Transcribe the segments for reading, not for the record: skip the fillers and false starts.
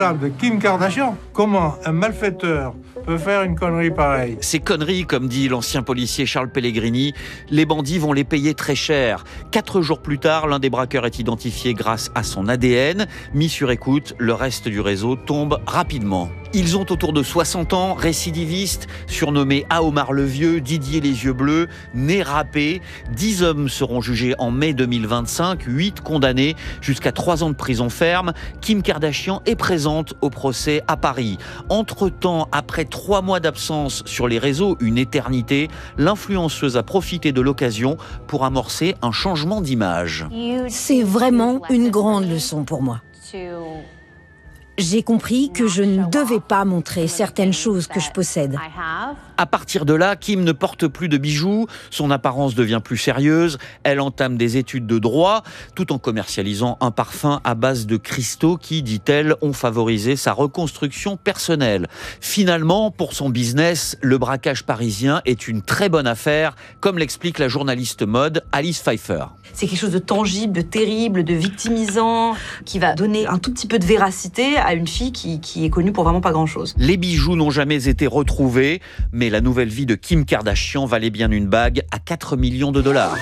De Kim Kardashian. Comment un malfaiteur peut faire une connerie pareille ? Ces conneries, comme dit l'ancien policier Charles Pellegrini, les bandits vont les payer très cher. 4 jours plus tard, l'un des braqueurs est identifié grâce à son ADN. Mis sur écoute, le reste du réseau tombe rapidement. Ils ont autour de 60 ans, récidivistes, surnommés Aomar le Vieux, Didier les Yeux Bleus, nez râpé. 10 hommes seront jugés en mai 2025, 8 condamnés jusqu'à 3 ans de prison ferme. Kim Kardashian est présente au procès à Paris. Entre-temps, après 3 mois d'absence sur les réseaux, une éternité, l'influenceuse a profité de l'occasion pour amorcer un changement d'image. C'est vraiment une grande leçon pour moi. J'ai compris que je ne devais pas montrer certaines choses que je possède. À partir de là, Kim ne porte plus de bijoux, son apparence devient plus sérieuse, elle entame des études de droit, tout en commercialisant un parfum à base de cristaux qui, dit-elle, ont favorisé sa reconstruction personnelle. Finalement, pour son business, le braquage parisien est une très bonne affaire, comme l'explique la journaliste mode Alice Pfeiffer. C'est quelque chose de tangible, de terrible, de victimisant, qui va donner un tout petit peu de véracité à une fille qui est connue pour vraiment pas grand-chose. Les bijoux n'ont jamais été retrouvés, mais la nouvelle vie de Kim Kardashian valait bien une bague à 4 millions de dollars.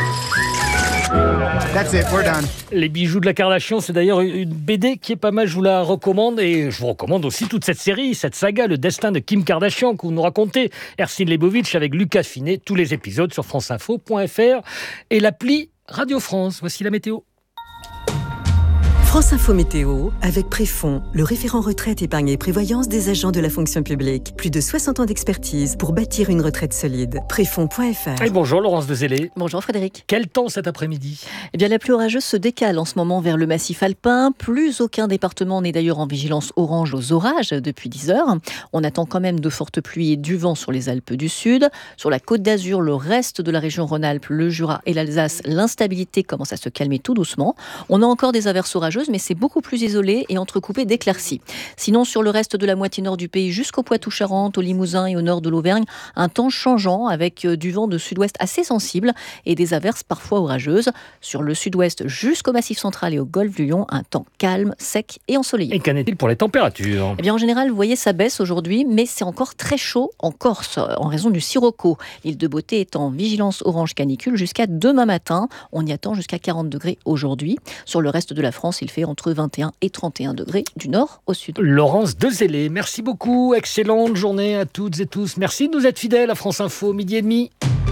That's it, we're done. Les bijoux de la Kardashian, c'est d'ailleurs une BD qui est pas mal, je vous la recommande. Et je vous recommande aussi toute cette série, cette saga, le destin de Kim Kardashian, que vous nous racontez, Ercine Lebovitch avec Lucas Finet, tous les épisodes sur franceinfo.fr et l'appli Radio France. Voici la météo. France Info Météo, avec Préfond, le référent retraite, épargne et prévoyance des agents de la fonction publique. Plus de 60 ans d'expertise pour bâtir une retraite solide. Préfond.fr. Et bonjour Laurence de Zélé. Bonjour Frédéric. Quel temps cet après-midi ? Eh bien, la pluie orageuse se décale en ce moment vers le massif alpin. Plus aucun département n'est d'ailleurs en vigilance orange aux orages depuis 10 heures. On attend quand même de fortes pluies et du vent sur les Alpes du Sud. Sur la Côte d'Azur, le reste de la région Rhône-Alpes, le Jura et l'Alsace, l'instabilité commence à se calmer tout doucement. On a encore des averses orageuses, mais c'est beaucoup plus isolé et entrecoupé d'éclaircies. Sinon, sur le reste de la moitié nord du pays, jusqu'au Poitou-Charentes, au Limousin et au nord de l'Auvergne, un temps changeant avec du vent de sud-ouest assez sensible et des averses parfois orageuses. Sur le sud-ouest jusqu'au Massif central et au golfe du Lion, un temps calme, sec et ensoleillé. Et qu'en est-il pour les températures ? Eh bien, en général, vous voyez, ça baisse aujourd'hui, mais c'est encore très chaud en Corse, en raison du sirocco. L'île de Beauté est en vigilance orange canicule jusqu'à demain matin. On y attend jusqu'à 40 degrés aujourd'hui. Sur le reste de la France, il fait entre 21 et 31 degrés du nord au sud. Laurence de Zélé, merci beaucoup. Excellente journée à toutes et tous. Merci de nous être fidèles à France Info, 12h30.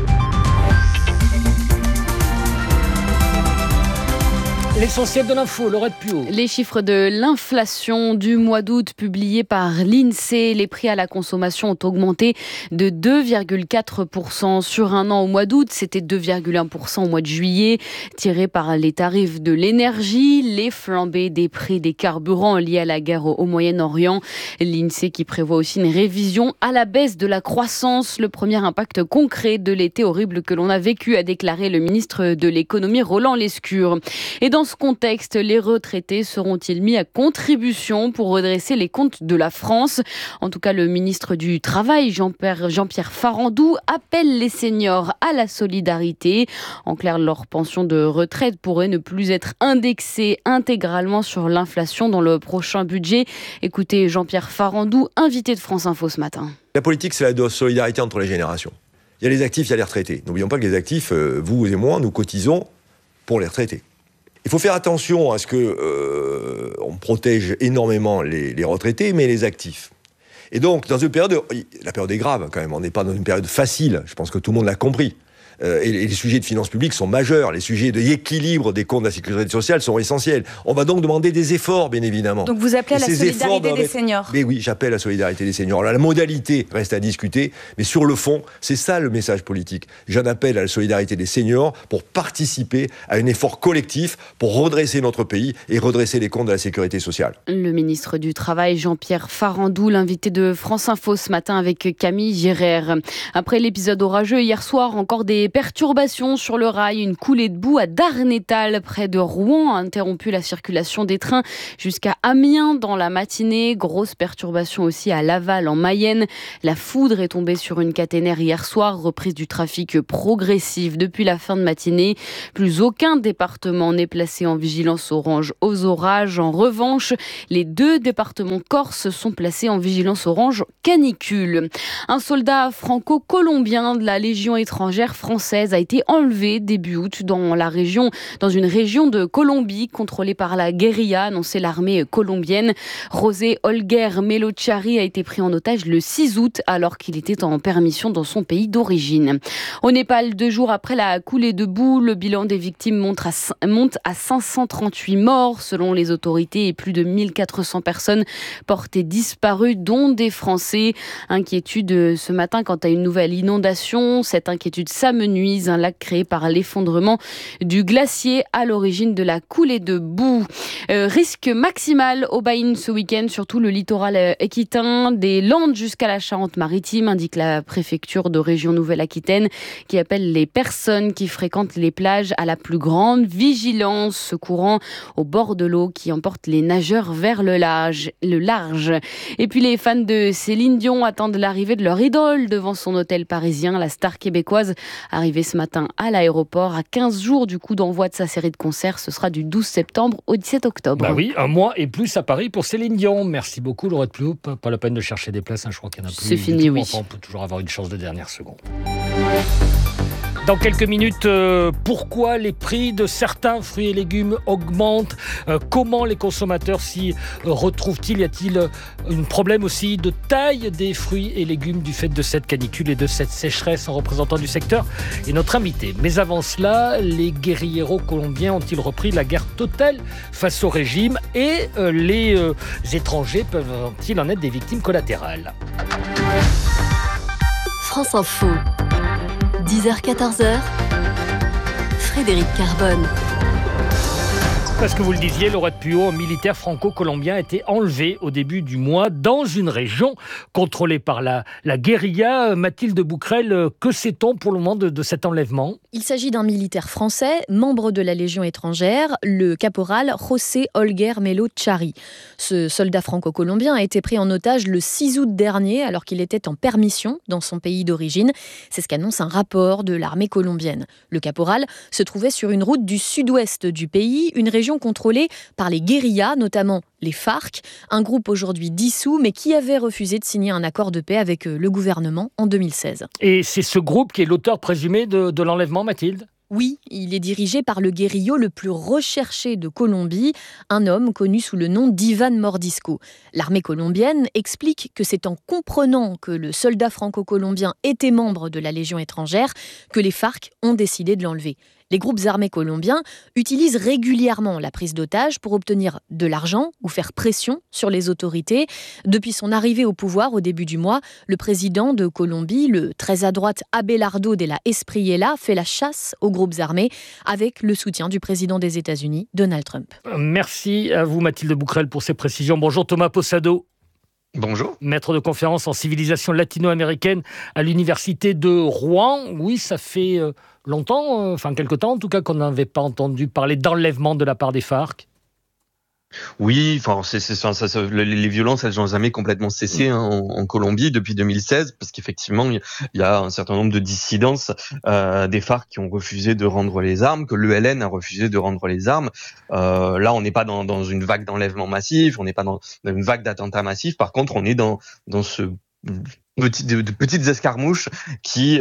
L'essentiel de l'info, Laurette Puot. Les chiffres de l'inflation du mois d'août publiés par l'INSEE. Les prix à la consommation ont augmenté de 2,4% sur un an au mois d'août. C'était 2,1% au mois de juillet, tiré par les tarifs de l'énergie, les flambées des prix des carburants liés à la guerre au Moyen-Orient. L'INSEE qui prévoit aussi une révision à la baisse de la croissance. Le premier impact concret de l'été horrible que l'on a vécu, a déclaré le ministre de l'économie Roland Lescure. Et dans ce contexte, les retraités seront-ils mis à contribution pour redresser les comptes de la France ? En tout cas, le ministre du Travail, Jean-Pierre Farandou, appelle les seniors à la solidarité. En clair, leur pension de retraite pourrait ne plus être indexée intégralement sur l'inflation dans le prochain budget. Écoutez Jean-Pierre Farandou, invité de France Info ce matin. La politique, c'est la solidarité entre les générations. Il y a les actifs, il y a les retraités. N'oublions pas que les actifs, vous et moi, nous cotisons pour les retraités. Il faut faire attention à ce que on protège énormément les retraités, mais les actifs. Et donc, dans une période, la période est grave quand même, on n'est pas dans une période facile, je pense que tout le monde l'a compris. Et les sujets de finances publiques sont majeurs, les sujets d'équilibre des comptes de la sécurité sociale sont essentiels. On va donc demander des efforts, bien évidemment. Donc vous appelez à la solidarité des seniors ? Mais oui, j'appelle à la solidarité des seniors. Alors, la modalité reste à discuter, mais sur le fond, c'est ça le message politique. J'en appelle à la solidarité des seniors pour participer à un effort collectif pour redresser notre pays et redresser les comptes de la sécurité sociale. Le ministre du Travail, Jean-Pierre Farandou, l'invité de France Info ce matin avec Camille Girard. Après l'épisode orageux hier soir, encore des des perturbations sur le rail. Une coulée de boue à Darnétal, près de Rouen, a interrompu la circulation des trains jusqu'à Amiens dans la matinée. Grosse perturbation aussi à Laval, en Mayenne. La foudre est tombée sur une caténaire hier soir. Reprise du trafic progressive depuis la fin de matinée. Plus aucun département n'est placé en vigilance orange aux orages. En revanche, les 2 départements corses sont placés en vigilance orange canicule. Un soldat franco-colombien de la Légion étrangère française a été enlevé début août dans une région de Colombie contrôlée par la guérilla, annoncé l'armée colombienne. José Olguer Melochari a été pris en otage le 6 août alors qu'il était en permission dans son pays d'origine. Au Népal, 2 jours après la coulée de boue, le bilan des victimes monte à 538 morts selon les autorités et plus de 1400 personnes portées disparues, dont des Français. Inquiétude ce matin quant à une nouvelle inondation. Cette inquiétude s'amenuise, un lac créé par l'effondrement du glacier à l'origine de la coulée de boue. Risque maximal au Baïn ce week-end, surtout le littoral aquitain, des Landes jusqu'à la Charente-Maritime, indique la préfecture de région Nouvelle-Aquitaine, qui appelle les personnes qui fréquentent les plages à la plus grande vigilance. Ce courant au bord de l'eau qui emporte les nageurs vers le large. Et puis les fans de Céline Dion attendent l'arrivée de leur idole devant son hôtel parisien. La star québécoise, arrivée ce matin à l'aéroport, à 15 jours du coup d'envoi de sa série de concerts. Ce sera du 12 septembre au 17 octobre. Bah oui, un mois et plus à Paris pour Céline Dion. Merci beaucoup, Laurette Ploup. Pas la peine de chercher des places, je crois qu'il y en a plus. C'est fini, oui. Enfin, on peut toujours avoir une chance de dernière seconde. Dans quelques minutes, pourquoi les prix de certains fruits et légumes augmentent, comment les consommateurs s'y retrouvent-ils, y a-t-il un problème aussi de taille des fruits et légumes du fait de cette canicule et de cette sécheresse? En représentant du secteur et notre invité. Mais avant cela, les guérilleros colombiens ont-ils repris la guerre totale face au régime et les étrangers peuvent-ils en être des victimes collatérales? France Info. 10h-14h, Frédéric Carbone. Parce que vous le disiez, Laurette Puot, un militaire franco-colombien a été enlevé au début du mois dans une région contrôlée par la guérilla. Mathilde Bouquerel, que sait-on pour le moment de cet enlèvement? Il s'agit d'un militaire français, membre de la Légion étrangère, le caporal José Olguer Melochari. Ce soldat franco-colombien a été pris en otage le 6 août dernier alors qu'il était en permission dans son pays d'origine. C'est ce qu'annonce un rapport de l'armée colombienne. Le caporal se trouvait sur une route du sud-ouest du pays, une région contrôlée par les guérillas, notamment les FARC, un groupe aujourd'hui dissous, mais qui avait refusé de signer un accord de paix avec le gouvernement en 2016. Et c'est ce groupe qui est l'auteur présumé de l'enlèvement, Mathilde ? Oui, il est dirigé par le guérillot le plus recherché de Colombie, un homme connu sous le nom d'Iván Mordisco. L'armée colombienne explique que c'est en comprenant que le soldat franco-colombien était membre de la Légion étrangère que les FARC ont décidé de l'enlever. Les groupes armés colombiens utilisent régulièrement la prise d'otages pour obtenir de l'argent ou faire pression sur les autorités. Depuis son arrivée au pouvoir au début du mois, le président de Colombie, le très à droite Abelardo de la Espriella, fait la chasse aux groupes armés avec le soutien du président des États-Unis, Donald Trump. Merci à vous Mathilde Bouquerel pour ces précisions. Bonjour Thomas Posado. Bonjour. Maître de conférence en civilisation latino-américaine à l'université de Rouen. Oui, ça fait longtemps, quelque temps en tout cas, qu'on n'avait pas entendu parler d'enlèvement de la part des FARC. Oui, les violences, elles n'ont jamais complètement cessé en Colombie depuis 2016, parce qu'effectivement, il y a un certain nombre de dissidences des FARC qui ont refusé de rendre les armes, que l'ELN a refusé de rendre les armes. Là, on n'est pas dans une vague d'enlèvement massif, on n'est pas dans une vague d'attentats massifs. Par contre, on est dans ce de petites escarmouches qui,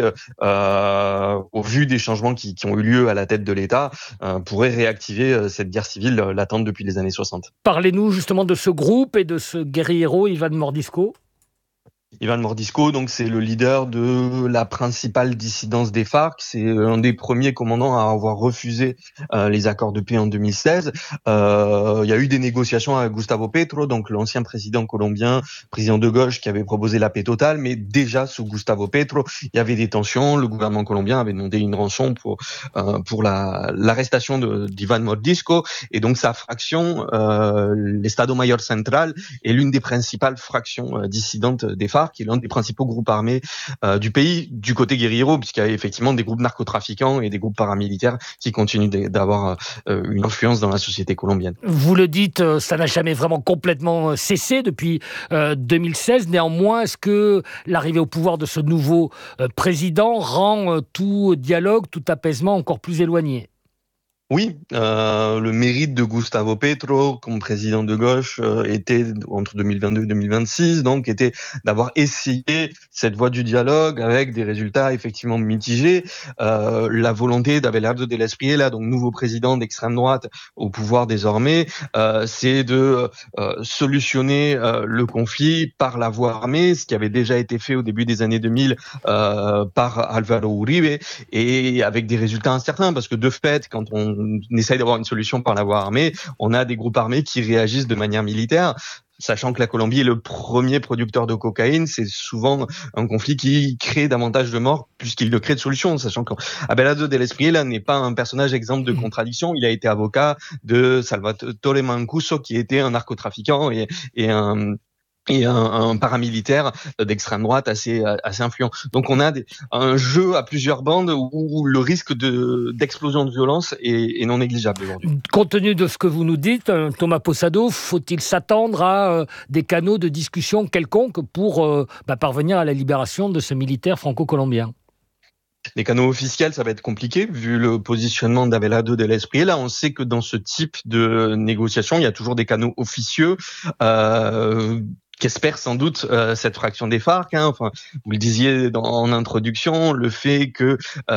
au vu des changements qui ont eu lieu à la tête de l'État, pourraient réactiver cette guerre civile latente depuis les années 60. Parlez-nous justement de ce groupe et de ce guérillero, Iván Mordisco. Iván Mordisco, donc c'est le leader de la principale dissidence des FARC. C'est un des premiers commandants à avoir refusé les accords de paix en 2016. Il y a eu des négociations avec Gustavo Petro, donc l'ancien président colombien, président de gauche, qui avait proposé la paix totale. Mais déjà sous Gustavo Petro, il y avait des tensions. Le gouvernement colombien avait demandé une rançon pour l'arrestation d'Iván Mordisco. Et donc sa fraction, l'Estado Mayor Central, est l'une des principales fractions dissidentes des FARC. FARC, qui est l'un des principaux groupes armés du pays, du côté guérillero, puisqu'il y a effectivement des groupes narcotrafiquants et des groupes paramilitaires qui continuent d'avoir une influence dans la société colombienne. Vous le dites, ça n'a jamais vraiment complètement cessé depuis 2016. Néanmoins, est-ce que l'arrivée au pouvoir de ce nouveau président rend tout dialogue, tout apaisement encore plus éloigné ? Oui, le mérite de Gustavo Petro comme président de gauche était, entre 2022 et 2026, donc était d'avoir essayé cette voie du dialogue avec des résultats effectivement mitigés. La volonté d'Abelardo del Espriella, donc nouveau président d'extrême droite au pouvoir désormais, c'est de solutionner le conflit par la voie armée, ce qui avait déjà été fait au début des années 2000 par Álvaro Uribe, et avec des résultats incertains, parce que de fait, quand on essaye d'avoir une solution par la voie armée, on a des groupes armés qui réagissent de manière militaire. Sachant que la Colombie est le premier producteur de cocaïne, c'est souvent un conflit qui crée davantage de morts puisqu'il ne crée de solutions. Sachant qu'Abelardo del Espriella n'est pas un personnage exempt de contradiction. Il a été avocat de Salvatore Mancuso, qui était un narcotrafiquant et un paramilitaire d'extrême droite assez influent. Donc on a un jeu à plusieurs bandes où le risque d'explosion de violence est non négligeable aujourd'hui. Compte tenu de ce que vous nous dites, Thomas Posado, faut-il s'attendre à des canaux de discussion quelconques pour parvenir à la libération de ce militaire franco-colombien ? Les canaux officiels, ça va être compliqué vu le positionnement d'Abelardo del Espriella. On sait que dans ce type de négociation, il y a toujours des canaux officieux qu'espère sans doute cette fraction des FARC. Enfin, vous le disiez en introduction, le fait que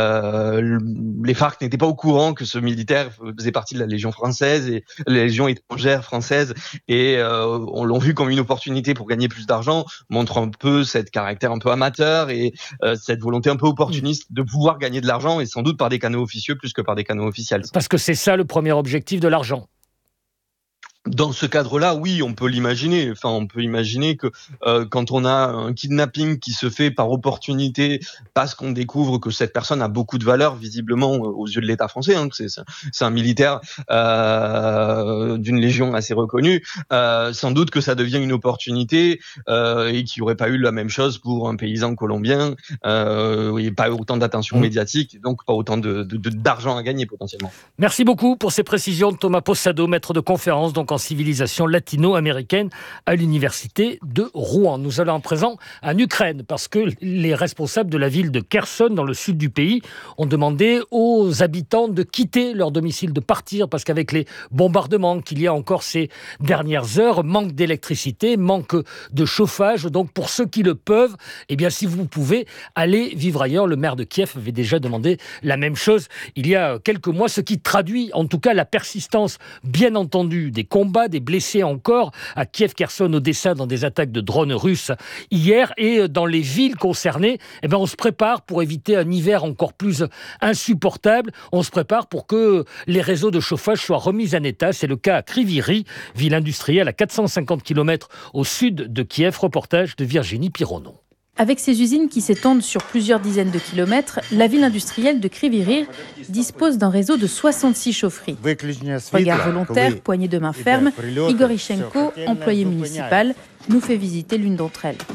les FARC n'étaient pas au courant que ce militaire faisait partie de la Légion française et la Légion étrangère française, et on l'a vu comme une opportunité pour gagner plus d'argent, montre un peu cette caractère un peu amateur et cette volonté un peu opportuniste de pouvoir gagner de l'argent, et sans doute par des canaux officieux plus que par des canaux officiels. Parce que c'est ça le premier objectif de l'argent. Dans ce cadre-là, oui, on peut l'imaginer. Enfin, on peut imaginer que quand on a un kidnapping qui se fait par opportunité, parce qu'on découvre que cette personne a beaucoup de valeur, visiblement aux yeux de l'État français, hein, c'est un militaire d'une légion assez reconnue, sans doute que ça devient une opportunité et qu'il n'y aurait pas eu la même chose pour un paysan colombien, où il n'y a pas autant d'attention médiatique, donc pas autant d'argent à gagner potentiellement. Merci beaucoup pour ces précisions, Thomas Posado, maître de conférence donc en civilisation latino-américaine à l'université de Rouen. Nous allons en présent en Ukraine parce que les responsables de la ville de Kherson dans le sud du pays ont demandé aux habitants de quitter leur domicile, de partir, parce qu'avec les bombardements qu'il y a encore ces dernières heures, manque d'électricité, manque de chauffage. Donc pour ceux qui le peuvent, eh bien si vous pouvez aller vivre ailleurs. Le maire de Kiev avait déjà demandé la même chose il y a quelques mois, ce qui traduit en tout cas la persistance, bien entendu, des combats, des blessés encore à Kiev, Kherson, Odessa, dans des attaques de drones russes hier. Et dans les villes concernées, on se prépare pour éviter un hiver encore plus insupportable. On se prépare pour que les réseaux de chauffage soient remis en état. C'est le cas à Kryvyi Rih, ville industrielle à 450 km au sud de Kiev. Reportage de Virginie Pironneau. Avec ses usines qui s'étendent sur plusieurs dizaines de kilomètres, la ville industrielle de Kryvyi Rih dispose d'un réseau de 66 chaufferies. Regard volontaire, poignée de main ferme, Igor Ichenko, employé municipal, nous fait visiter l'une d'entre elles.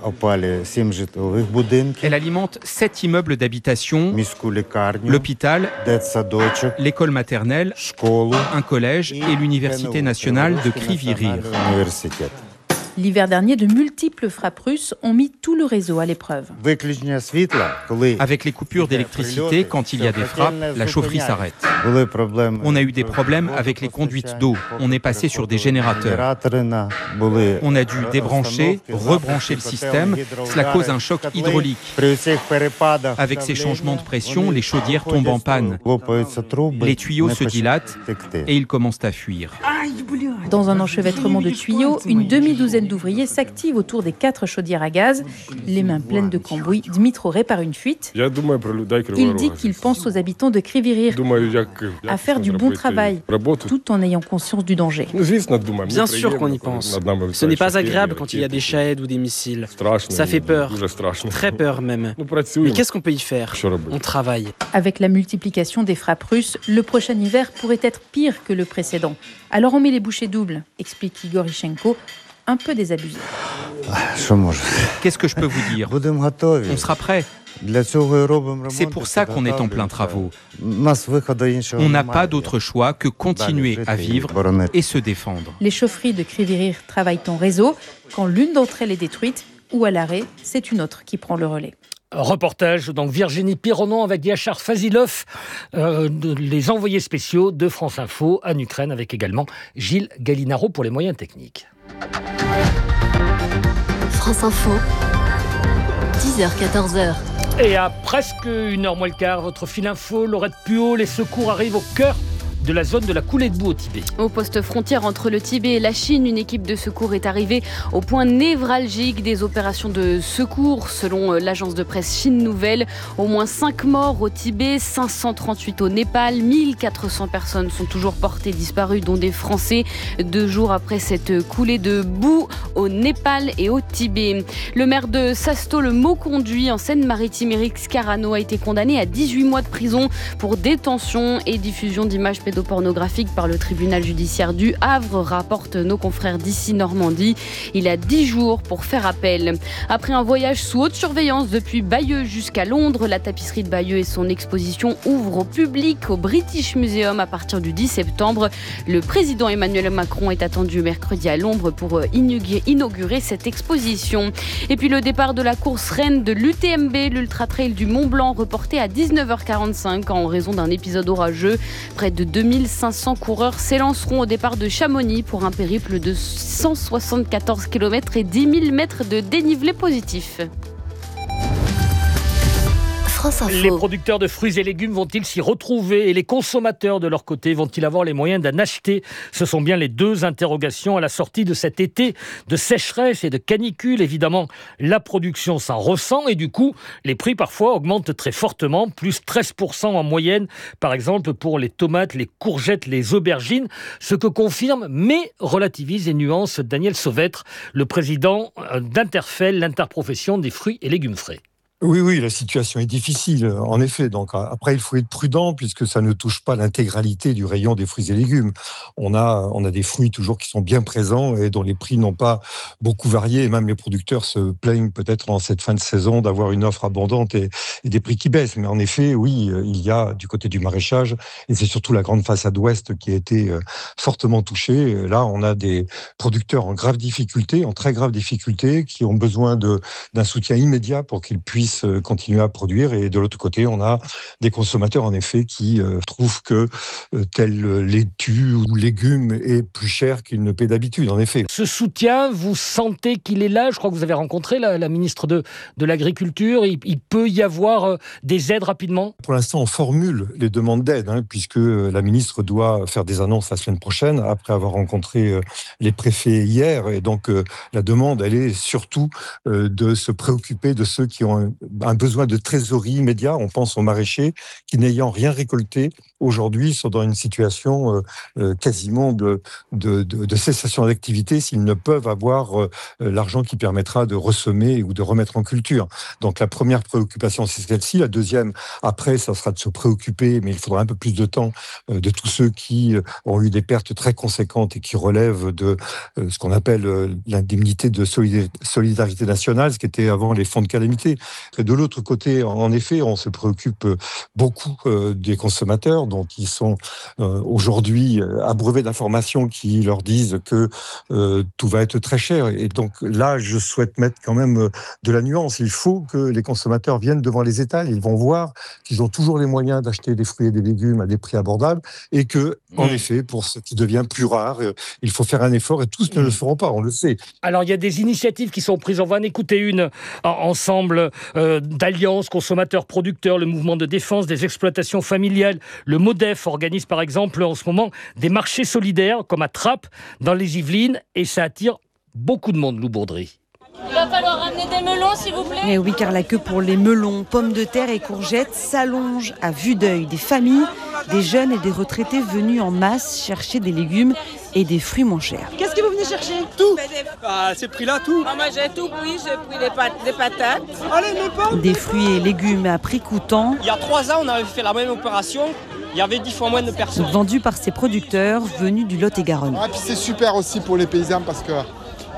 Elle alimente 7 immeubles d'habitation, l'hôpital, l'école maternelle, un collège et l'université nationale de Kryvyi Rih. L'hiver dernier, de multiples frappes russes ont mis tout le réseau à l'épreuve. Avec les coupures d'électricité, quand il y a des frappes, la chaufferie s'arrête. On a eu des problèmes avec les conduites d'eau. On est passé sur des générateurs. On a dû débrancher, rebrancher le système. Cela cause un choc hydraulique. Avec ces changements de pression, les chaudières tombent en panne. Les tuyaux se dilatent et ils commencent à fuir. Dans un enchevêtrement de tuyaux, une demi-douzaine d'ouvriers s'activent autour des 4 chaudières à gaz. Les mains pleines de cambouis, Dmitro répare une fuite. Il dit qu'il pense aux habitants de Kryvyi Rih, à faire du bon travail, tout en ayant conscience du danger. Bien sûr qu'on y pense. Ce n'est pas agréable quand il y a des shaheds ou des missiles. Ça fait peur, très peur même. Mais qu'est-ce qu'on peut y faire ? On travaille. Avec la multiplication des frappes russes, le prochain hiver pourrait être pire que le précédent. Alors on met les bouchées doubles, explique Igor Ichenko, un peu désabusé. Qu'est-ce que je peux vous dire? On sera prêt. C'est pour ça qu'on est en plein travaux. On n'a pas d'autre choix que continuer à vivre et se défendre. Les chaufferies de Kryvyi Rih travaillent en réseau. Quand l'une d'entre elles est détruite ou à l'arrêt, c'est une autre qui prend le relais. Reportage donc Virginie Pironon avec Yachar Fazilov, les envoyés spéciaux de France Info en Ukraine, avec également Gilles Gallinaro pour les moyens techniques. France Info, 10h-14h. Et à presque 1h moins le quart, votre fil info, Laurette Puot, les secours arrivent au cœur de la zone de la coulée de boue au Tibet. Au poste frontière entre le Tibet et la Chine, une équipe de secours est arrivée au point névralgique des opérations de secours. Selon l'agence de presse Chine Nouvelle, au moins 5 morts au Tibet, 538 au Népal, 1400 personnes sont toujours portées disparues, dont des Français, 2 jours après cette coulée de boue au Népal et au Tibet. Le maire de Sasto, le Mauconduit, en Seine-Maritime, Éric Scarano, a été condamné à 18 mois de prison pour détention et diffusion d'images pédopornographique par le tribunal judiciaire du Havre, rapportent nos confrères d'ici Normandie. Il a 10 jours pour faire appel. Après un voyage sous haute surveillance depuis Bayeux jusqu'à Londres, la tapisserie de Bayeux et son exposition ouvrent au public au British Museum à partir du 10 septembre. Le président Emmanuel Macron est attendu mercredi à Londres pour inaugurer cette exposition. Et puis le départ de la course reine de l'UTMB, l'Ultra Trail du Mont Blanc, reporté à 19h45 en raison d'un épisode orageux. Près de 2500 coureurs s'élanceront au départ de Chamonix pour un périple de 174 km et 10 000 mètres de dénivelé positif. Les producteurs de fruits et légumes vont-ils s'y retrouver et les consommateurs de leur côté vont-ils avoir les moyens d'en acheter? Ce sont bien les deux interrogations à la sortie de cet été de sécheresse et de canicule. Évidemment, la production s'en ressent et du coup, les prix parfois augmentent très fortement, plus 13% en moyenne, par exemple pour les tomates, les courgettes, les aubergines, ce que confirme mais relativise et nuance Daniel Sauvêtre, le président d'Interfel, l'interprofession des fruits et légumes frais. Oui, la situation est difficile, en effet. Donc après, il faut être prudent puisque ça ne touche pas l'intégralité du rayon des fruits et légumes. On a des fruits toujours qui sont bien présents et dont les prix n'ont pas beaucoup varié. Et même les producteurs se plaignent peut-être en cette fin de saison d'avoir une offre abondante et des prix qui baissent. Mais en effet, oui, il y a du côté du maraîchage et c'est surtout la grande façade ouest qui a été fortement touchée. Là, on a des producteurs en très grave difficulté, qui ont besoin d'un soutien immédiat pour qu'ils puissent continuer à produire. Et de l'autre côté, on a des consommateurs en effet qui trouvent que tel laitue ou légumes est plus cher qu'ils ne paient d'habitude, en effet. Ce soutien, vous sentez qu'il est là? Je crois que vous avez rencontré la ministre de l'Agriculture. Il peut y avoir des aides rapidement? Pour l'instant, on formule les demandes d'aide, puisque la ministre doit faire des annonces la semaine prochaine, après avoir rencontré les préfets hier. Et donc, la demande, elle est surtout de se préoccuper de ceux qui ont un besoin de trésorerie immédiat. On pense aux maraîchers qui, n'ayant rien récolté, aujourd'hui sont dans une situation quasiment de cessation d'activité s'ils ne peuvent avoir l'argent qui permettra de ressemer ou de remettre en culture. Donc la première préoccupation, c'est celle-ci. La deuxième, après, ça sera de se préoccuper, mais il faudra un peu plus de temps, de tous ceux qui ont eu des pertes très conséquentes et qui relèvent de ce qu'on appelle l'indemnité de solidarité nationale, ce qui était avant les fonds de calamité. Et de l'autre côté, en effet, on se préoccupe beaucoup des consommateurs, donc ils sont aujourd'hui abreuvés d'informations qui leur disent que tout va être très cher. Et donc là, je souhaite mettre quand même de la nuance. Il faut que les consommateurs viennent devant les étals. Ils vont voir qu'ils ont toujours les moyens d'acheter des fruits et des légumes à des prix abordables et que, en effet, pour ce qui devient plus rare, il faut faire un effort et tous ne le feront pas, on le sait. Alors, il y a des initiatives qui sont prises. On va en écouter une ensemble d'alliances consommateurs-producteurs, le mouvement de défense des exploitations familiales. Le MODEF organise par exemple en ce moment des marchés solidaires comme à Trappes dans les Yvelines et ça attire beaucoup de monde, Lou Bourdry. Il va falloir ramener des melons, s'il vous plaît. Eh oui, car la queue pour les melons, pommes de terre et courgettes s'allonge à vue d'œil. Des familles, des jeunes et des retraités venus en masse chercher des légumes et des fruits moins chers. Qu'est-ce que vous venez chercher? Tout. À ces prix-là, tout. Moi, j'ai tout pris. J'ai pris des patates. Allez, mes pommes. Des fruits et légumes à prix coûtant. Il y a 3 ans, on avait fait la même opération. Il y avait 10 fois moins de personnes. Vendus par ces producteurs venus du Lot-et-Garonne. Et puis c'est super aussi pour les paysans parce que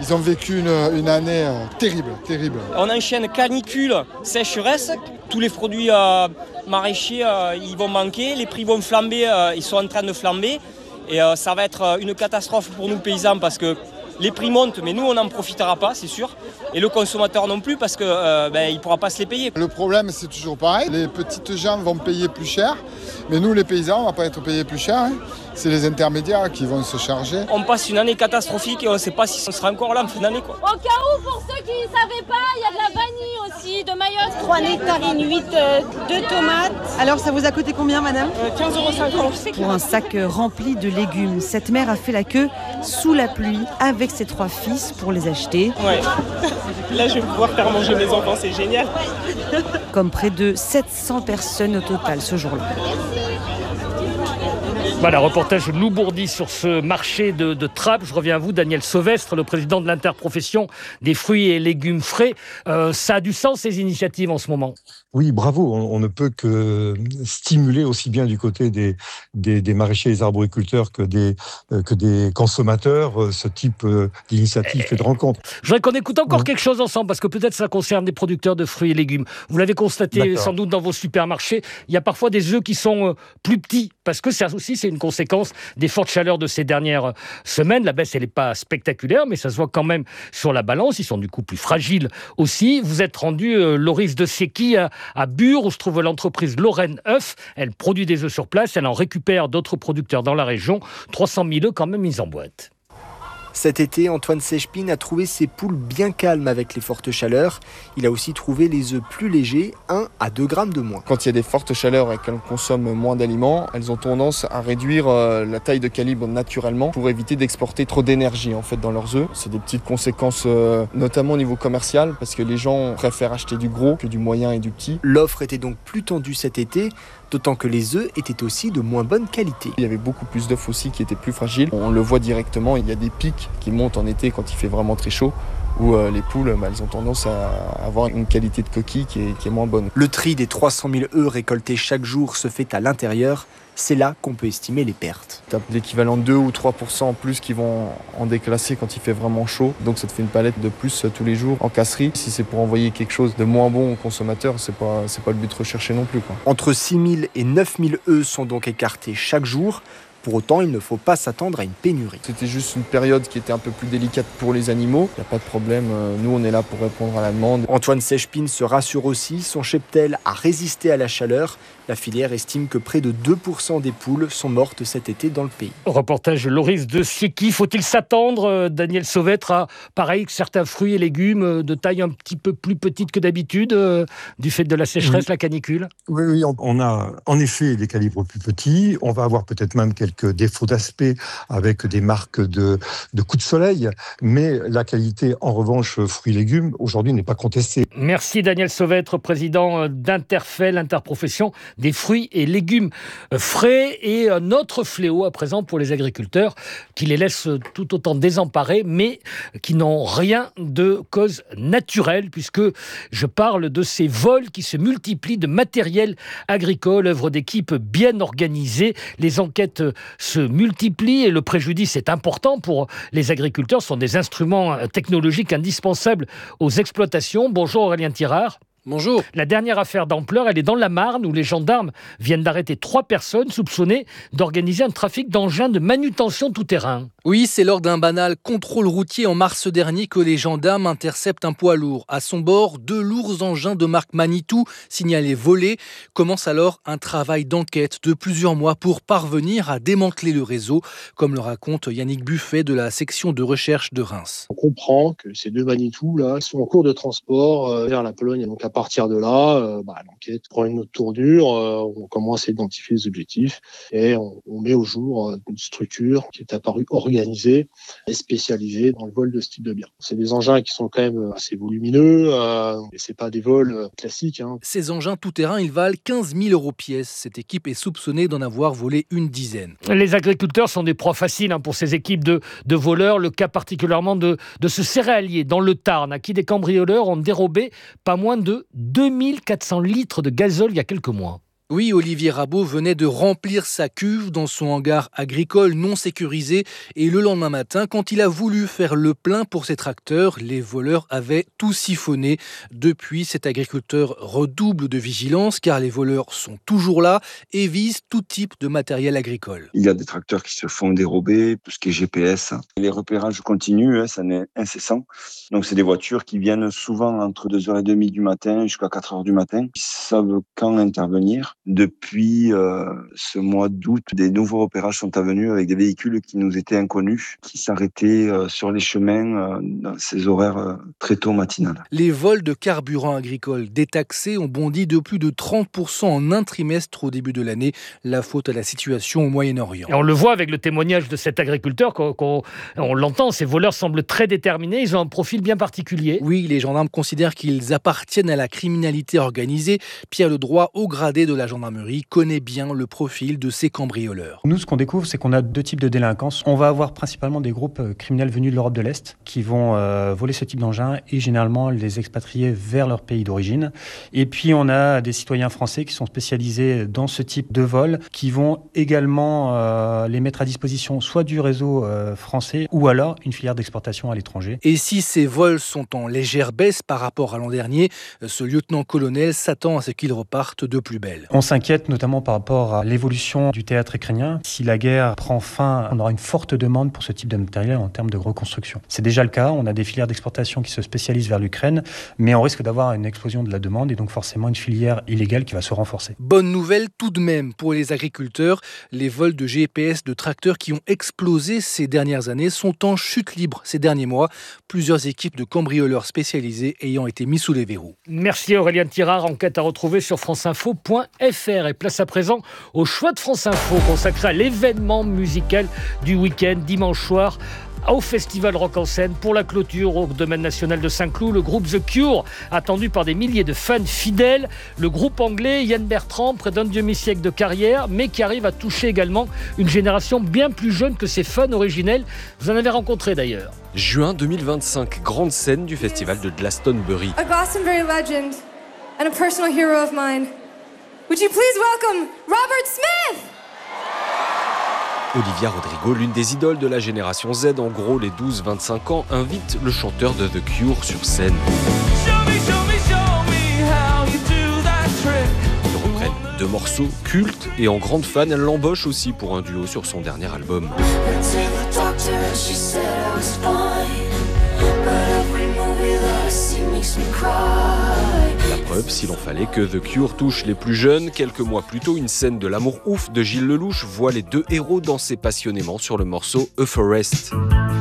Ils ont vécu une année terrible. On enchaîne canicule, sécheresse. Tous les produits maraîchers, ils vont manquer. Les prix vont flamber, ils sont en train de flamber. Et ça va être une catastrophe pour nous paysans parce que les prix montent, mais nous on n'en profitera pas, c'est sûr. Et le consommateur non plus parce qu'il ne pourra pas se les payer. Le problème c'est toujours pareil, les petites gens vont payer plus cher, mais nous les paysans on ne va pas être payés plus cher. Hein. C'est les intermédiaires qui vont se charger. On passe une année catastrophique et on ne sait pas si on sera encore là en fin d'année. Au cas où, pour ceux qui ne savaient pas, il y a de la vanille aussi, de Mayotte. 3 nectarines, 8 de tomates. Alors ça vous a coûté combien madame 15,50 €. Pour un sac rempli de légumes, cette mère a fait la queue sous la pluie avec ses 3 fils pour les acheter. Ouais. Là je vais pouvoir faire manger mes enfants, c'est génial. Comme près de 700 personnes au total ce jour-là. Voilà, reportage Lou Bourdi sur ce marché de Trappes. Je reviens à vous, Daniel Sauvestre, le président de l'interprofession des fruits et légumes frais. Ça a du sens, ces initiatives en ce moment? Oui, bravo. On ne peut que stimuler aussi bien du côté des maraîchers et des arboriculteurs que des consommateurs ce type d'initiative et de rencontre. Je voudrais qu'on écoute encore quelque chose ensemble, parce que peut-être ça concerne des producteurs de fruits et légumes. Vous l'avez constaté sans doute dans vos supermarchés, il y a parfois des œufs qui sont plus petits, parce que ça aussi c'est une conséquence des fortes chaleurs de ces dernières semaines. La baisse, elle n'est pas spectaculaire, mais ça se voit quand même sur la balance. Ils sont du coup plus fragiles aussi. Vous êtes rendu, Loris de Siecky, à Bure, où se trouve l'entreprise Lorraine œufs. Elle produit des œufs sur place. Elle en récupère d'autres producteurs dans la région. 300 000 œufs quand même mis en boîte. Cet été, Antoine Sechpin a trouvé ses poules bien calmes avec les fortes chaleurs. Il a aussi trouvé les œufs plus légers, 1 à 2 grammes de moins. Quand il y a des fortes chaleurs et qu'elles consomment moins d'aliments, elles ont tendance à réduire la taille de calibre naturellement pour éviter d'exporter trop d'énergie en fait dans leurs œufs. C'est des petites conséquences notamment au niveau commercial parce que les gens préfèrent acheter du gros que du moyen et du petit. L'offre était donc plus tendue cet été, d'autant que les œufs étaient aussi de moins bonne qualité. Il y avait beaucoup plus d'œufs aussi qui étaient plus fragiles. On le voit directement, il y a des pics qui montent en été quand il fait vraiment très chaud, où les poules, elles ont tendance à avoir une qualité de coquille qui est moins bonne. Le tri des 300 000 œufs récoltés chaque jour se fait à l'intérieur. C'est là qu'on peut estimer les pertes. Tu as l'équivalent de 2 ou 3% en plus qui vont en déclasser quand il fait vraiment chaud. Donc ça te fait une palette de plus tous les jours en casserie. Si c'est pour envoyer quelque chose de moins bon au consommateur, c'est pas le but recherché non plus, quoi. Entre 6 000 et 9 000 œufs sont donc écartés chaque jour. Pour autant, il ne faut pas s'attendre à une pénurie. C'était juste une période qui était un peu plus délicate pour les animaux. Il n'y a pas de problème, nous on est là pour répondre à la demande. Antoine Sechpin se rassure aussi, son cheptel a résisté à la chaleur. La filière estime que près de 2% des poules sont mortes cet été dans le pays. Reportage Loris de Siecky. Faut-il s'attendre, Daniel Sauvestre, à pareil que certains fruits et légumes de taille un petit peu plus petite que d'habitude, du fait de la sécheresse, la canicule? Oui, on a en effet des calibres plus petits. On va avoir peut-être même quelques défauts d'aspect avec des marques de coups de soleil, mais la qualité, en revanche, fruits et légumes, aujourd'hui n'est pas contestée. Merci Daniel Sauvestre, président d'Interfel, interprofession des fruits et légumes frais. Et un autre fléau à présent pour les agriculteurs qui les laissent tout autant désemparés, mais qui n'ont rien de cause naturelle, puisque je parle de ces vols qui se multiplient de matériel agricole, œuvre d'équipe bien organisée. Les enquêtes se multiplient et le préjudice est important pour les agriculteurs. Ce sont des instruments technologiques indispensables aux exploitations. Bonjour Aurélien Tirard. Bonjour. La dernière affaire d'ampleur, elle est dans la Marne, où les gendarmes viennent d'arrêter 3 personnes soupçonnées d'organiser un trafic d'engins de manutention tout-terrain. Oui, c'est lors d'un banal contrôle routier en mars dernier que les gendarmes interceptent un poids lourd. À son bord, 2 lourds engins de marque Manitou, signalés volés. Commence alors un travail d'enquête de plusieurs mois pour parvenir à démanteler le réseau, comme le raconte Yannick Buffet de la section de recherche de Reims. On comprend que ces 2 Manitou là sont en cours de transport vers la Pologne. Donc à partir de là, l'enquête prend une autre tournure. On commence à identifier les objectifs et on met au jour une structure qui est apparue organisée et spécialisée dans le vol de ce type de biens. C'est des engins qui sont quand même assez volumineux et c'est pas des vols classiques. Ces engins tout-terrain, ils valent 15 000 € pièce. Cette équipe est soupçonnée d'en avoir volé une dizaine. Les agriculteurs sont des proies faciles pour ces équipes de voleurs. Le cas particulièrement de ce céréalier dans le Tarn, à qui des cambrioleurs ont dérobé pas moins de 2400 litres de gazole il y a quelques mois. Oui, Olivier Rabault venait de remplir sa cuve dans son hangar agricole non sécurisé et le lendemain matin, quand il a voulu faire le plein pour ses tracteurs, les voleurs avaient tout siphonné. Depuis, cet agriculteur redouble de vigilance car les voleurs sont toujours là et visent tout type de matériel agricole. Il y a des tracteurs qui se font dérober, tout ce qui est GPS. Les repérages continuent, ça n'est incessant. Donc c'est des voitures qui viennent souvent entre 2h30 du matin jusqu'à 4h du matin. Ils savent quand intervenir. Depuis ce mois d'août, des nouveaux repérages sont venus avec des véhicules qui nous étaient inconnus, qui s'arrêtaient sur les chemins dans ces horaires très tôt matinales. Les vols de carburant agricole détaxés ont bondi de plus de 30% en un trimestre au début de l'année. La faute à la situation au Moyen-Orient. Et on le voit avec le témoignage de cet agriculteur, on l'entend, ces voleurs semblent très déterminés, ils ont un profil bien particulier. Oui, les gendarmes considèrent qu'ils appartiennent à la criminalité organisée. Pierre Ledroit, haut gradé de la gendarmerie, connaît bien le profil de ces cambrioleurs. Nous, ce qu'on découvre, c'est qu'on a deux types de délinquance. On va avoir principalement des groupes criminels venus de l'Europe de l'Est qui vont voler ce type d'engins et généralement les expatrier vers leur pays d'origine. Et puis, on a des citoyens français qui sont spécialisés dans ce type de vol, qui vont également les mettre à disposition soit du réseau français ou alors une filière d'exportation à l'étranger. Et si ces vols sont en légère baisse par rapport à l'an dernier, ce lieutenant-colonel s'attend à ce qu'ils repartent de plus belle. On s'inquiète notamment par rapport à l'évolution du théâtre ukrainien. Si la guerre prend fin, on aura une forte demande pour ce type de matériel en termes de reconstruction. C'est déjà le cas, on a des filières d'exportation qui se spécialisent vers l'Ukraine, mais on risque d'avoir une explosion de la demande et donc forcément une filière illégale qui va se renforcer. Bonne nouvelle tout de même pour les agriculteurs. Les vols de GPS de tracteurs qui ont explosé ces dernières années sont en chute libre ces derniers mois. Plusieurs équipes de cambrioleurs spécialisés ayant été mis sous les verrous. Merci Aurélien Tirard, enquête à retrouver sur franceinfo.fr. Et place à présent au choix de France Info consacré à l'événement musical du week-end dimanche soir au Festival Rock en Seine pour la clôture au Domaine National de Saint-Cloud. Le groupe The Cure, attendu par des milliers de fans fidèles. Le groupe anglais Ian Bertrand, près d'un demi-siècle de carrière, mais qui arrive à toucher également une génération bien plus jeune que ses fans originels. Vous en avez rencontré d'ailleurs. Juin 2025, grande scène du festival de Glastonbury. A Glastonbury legend and a personal hero of mine. Would you please welcome Robert Smith? Olivia Rodrigo, l'une des idoles de la génération Z, en gros les 12-25 ans, invite le chanteur de The Cure sur scène. Ils reprennent 2 morceaux cultes et en grande fan, elle l'embauche aussi pour un duo sur son dernier album. La preuve, s'il en fallait, que The Cure touche les plus jeunes. Quelques mois plus tôt, une scène de l'amour ouf de Gilles Lelouch voit les 2 héros danser passionnément sur le morceau A Forest.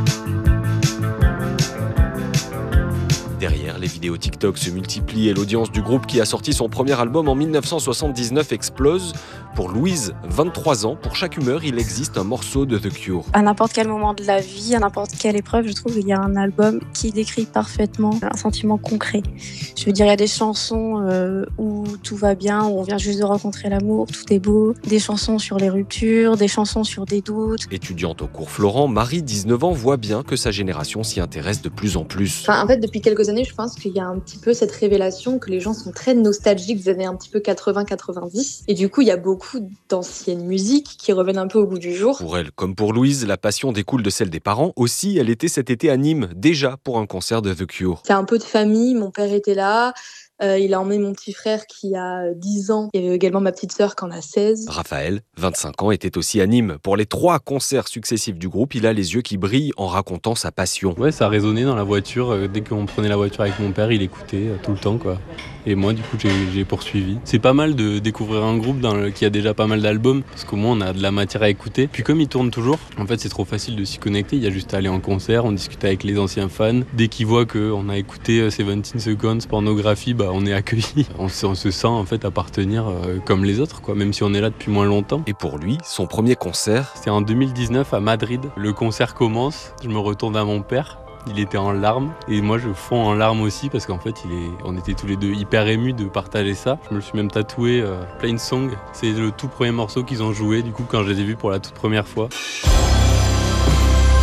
Derrière, les vidéos TikTok se multiplient et l'audience du groupe qui a sorti son premier album en 1979 explose. Pour Louise, 23 ans, pour chaque humeur, il existe un morceau de The Cure. À n'importe quel moment de la vie, à n'importe quelle épreuve, je trouve qu'il y a un album qui décrit parfaitement un sentiment concret. Je veux dire, il y a des chansons où tout va bien, où on vient juste de rencontrer l'amour, tout est beau. Des chansons sur les ruptures, des chansons sur des doutes. Étudiante au cours Florent, Marie, 19 ans, voit bien que sa génération s'y intéresse de plus en plus. En fait, depuis quelques années, je pense qu'il y a un petit peu cette révélation que les gens sont très nostalgiques des années un petit peu 80-90. Et du coup, il y a beaucoup d'anciennes musiques qui reviennent un peu au goût du jour. Pour elle, comme pour Louise, la passion découle de celle des parents. Aussi, elle était cet été à Nîmes, déjà pour un concert de The Cure. C'est un peu de famille, mon père était là. Il a emmené mon petit frère qui a 10 ans. Il y avait également ma petite sœur qui en a 16. Raphaël, 25 ans, était aussi à Nîmes. Pour les 3 concerts successifs du groupe, il a les yeux qui brillent en racontant sa passion. Ouais, ça résonnait dans la voiture. Dès qu'on prenait la voiture avec mon père, il écoutait tout le temps, quoi. Et moi, du coup, j'ai poursuivi. C'est pas mal de découvrir un groupe qui a déjà pas mal d'albums, parce qu'au moins, on a de la matière à écouter. Puis comme il tourne toujours, en fait, c'est trop facile de s'y connecter. Il y a juste à aller en concert, on discute avec les anciens fans. Dès qu'ils voient qu'on a écouté 17 Seconds, Pornographie, on est accueillis. On se sent en fait appartenir comme les autres, quoi, même si on est là depuis moins longtemps. Et pour lui, son premier concert, c'était en 2019 à Madrid. Le concert commence, je me retourne à mon père. Il était en larmes et moi je fonds en larmes aussi parce qu'en fait on était tous les deux hyper émus de partager ça. Je me suis même tatoué Plain Song, c'est le tout premier morceau qu'ils ont joué du coup quand je les ai vus pour la toute première fois. Bon,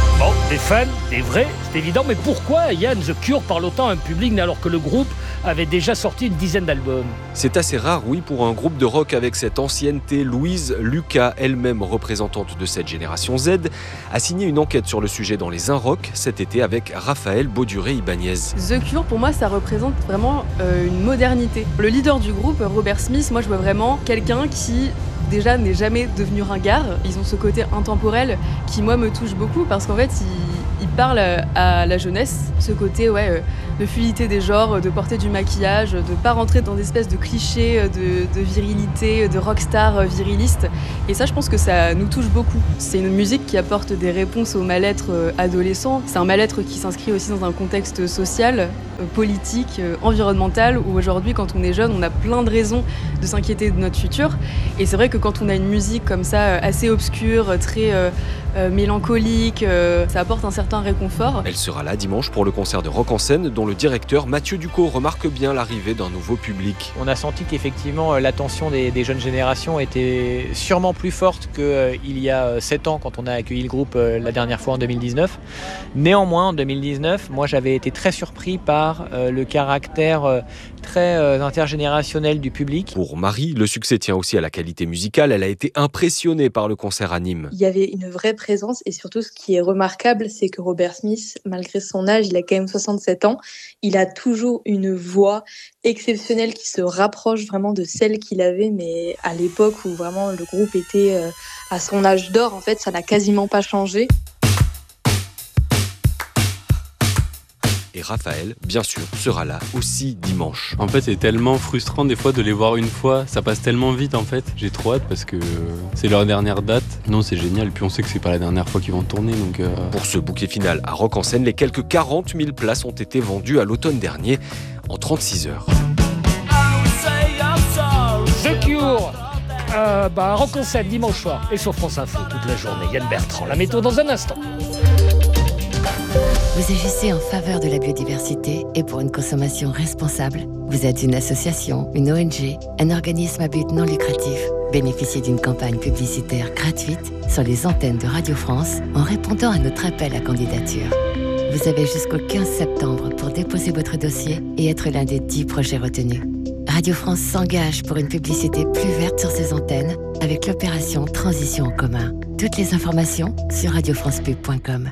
Des fans, des vrais, c'est évident, mais pourquoi Yann The Cure parle autant à un public alors que le groupe avait déjà sorti une dizaine d'albums? C'est assez rare, oui, pour un groupe de rock avec cette ancienneté. Louise Lucas, elle-même représentante de cette génération Z, a signé une enquête sur le sujet dans les Inrock cet été avec Raphaël Bauduré-Ibanez. The Cure, pour moi, ça représente vraiment une modernité. Le leader du groupe, Robert Smith, moi je vois vraiment quelqu'un qui déjà n'est jamais devenu ringard. Ils ont ce côté intemporel qui moi me touche beaucoup parce qu'en fait ils parlent à la jeunesse, ce côté de fluidité des genres, de porter du maquillage, de pas rentrer dans des espèces de clichés de virilité, de rockstar viriliste. Et ça, je pense que ça nous touche beaucoup. C'est une musique qui apporte des réponses au mal-être adolescent. C'est un mal-être qui s'inscrit aussi dans un contexte social, politique, environnemental, où aujourd'hui, quand on est jeune, on a plein de raisons de s'inquiéter de notre futur. Et c'est vrai que quand on a une musique comme ça, assez obscure, très mélancolique, ça apporte un certain réconfort. Elle sera là dimanche pour le concert de Rock en scène, dont le directeur Mathieu Ducot remarque bien l'arrivée d'un nouveau public. On a senti qu'effectivement l'attention des jeunes générations était sûrement plus forte qu'il y a 7 ans quand on a accueilli le groupe la dernière fois en 2019. Néanmoins, en 2019, moi j'avais été très surpris par le caractère très intergénérationnel du public. Pour Marie, le succès tient aussi à la qualité musicale. Elle a été impressionnée par le concert à Nîmes. Il y avait une vraie présence et surtout ce qui est remarquable, c'est que Robert Smith, malgré son âge, il a quand même 67 ans, il a toujours une voix exceptionnelle qui se rapproche vraiment de celle qu'il avait, mais à l'époque où vraiment le groupe était à son âge d'or, en fait, ça n'a quasiment pas changé. Et Raphaël, bien sûr, sera là aussi dimanche. En fait, c'est tellement frustrant des fois de les voir une fois. Ça passe tellement vite en fait. J'ai trop hâte parce que c'est leur dernière date. Non, c'est génial. Puis on sait que c'est pas la dernière fois qu'ils vont tourner. Donc Pour ce bouquet final à Rock en scène, les quelques 40 000 places ont été vendues à l'automne dernier en 36 heures. The Cure Rock en scène dimanche soir et sur France Info toute la journée. Yann Bertrand, la météo dans un instant. Vous agissez en faveur de la biodiversité et pour une consommation responsable. Vous êtes une association, une ONG, un organisme à but non lucratif. Bénéficiez d'une campagne publicitaire gratuite sur les antennes de Radio France en répondant à notre appel à candidature. Vous avez jusqu'au 15 septembre pour déposer votre dossier et être l'un des 10 projets retenus. Radio France s'engage pour une publicité plus verte sur ses antennes avec l'opération Transition en commun. Toutes les informations sur radiofrancepub.com.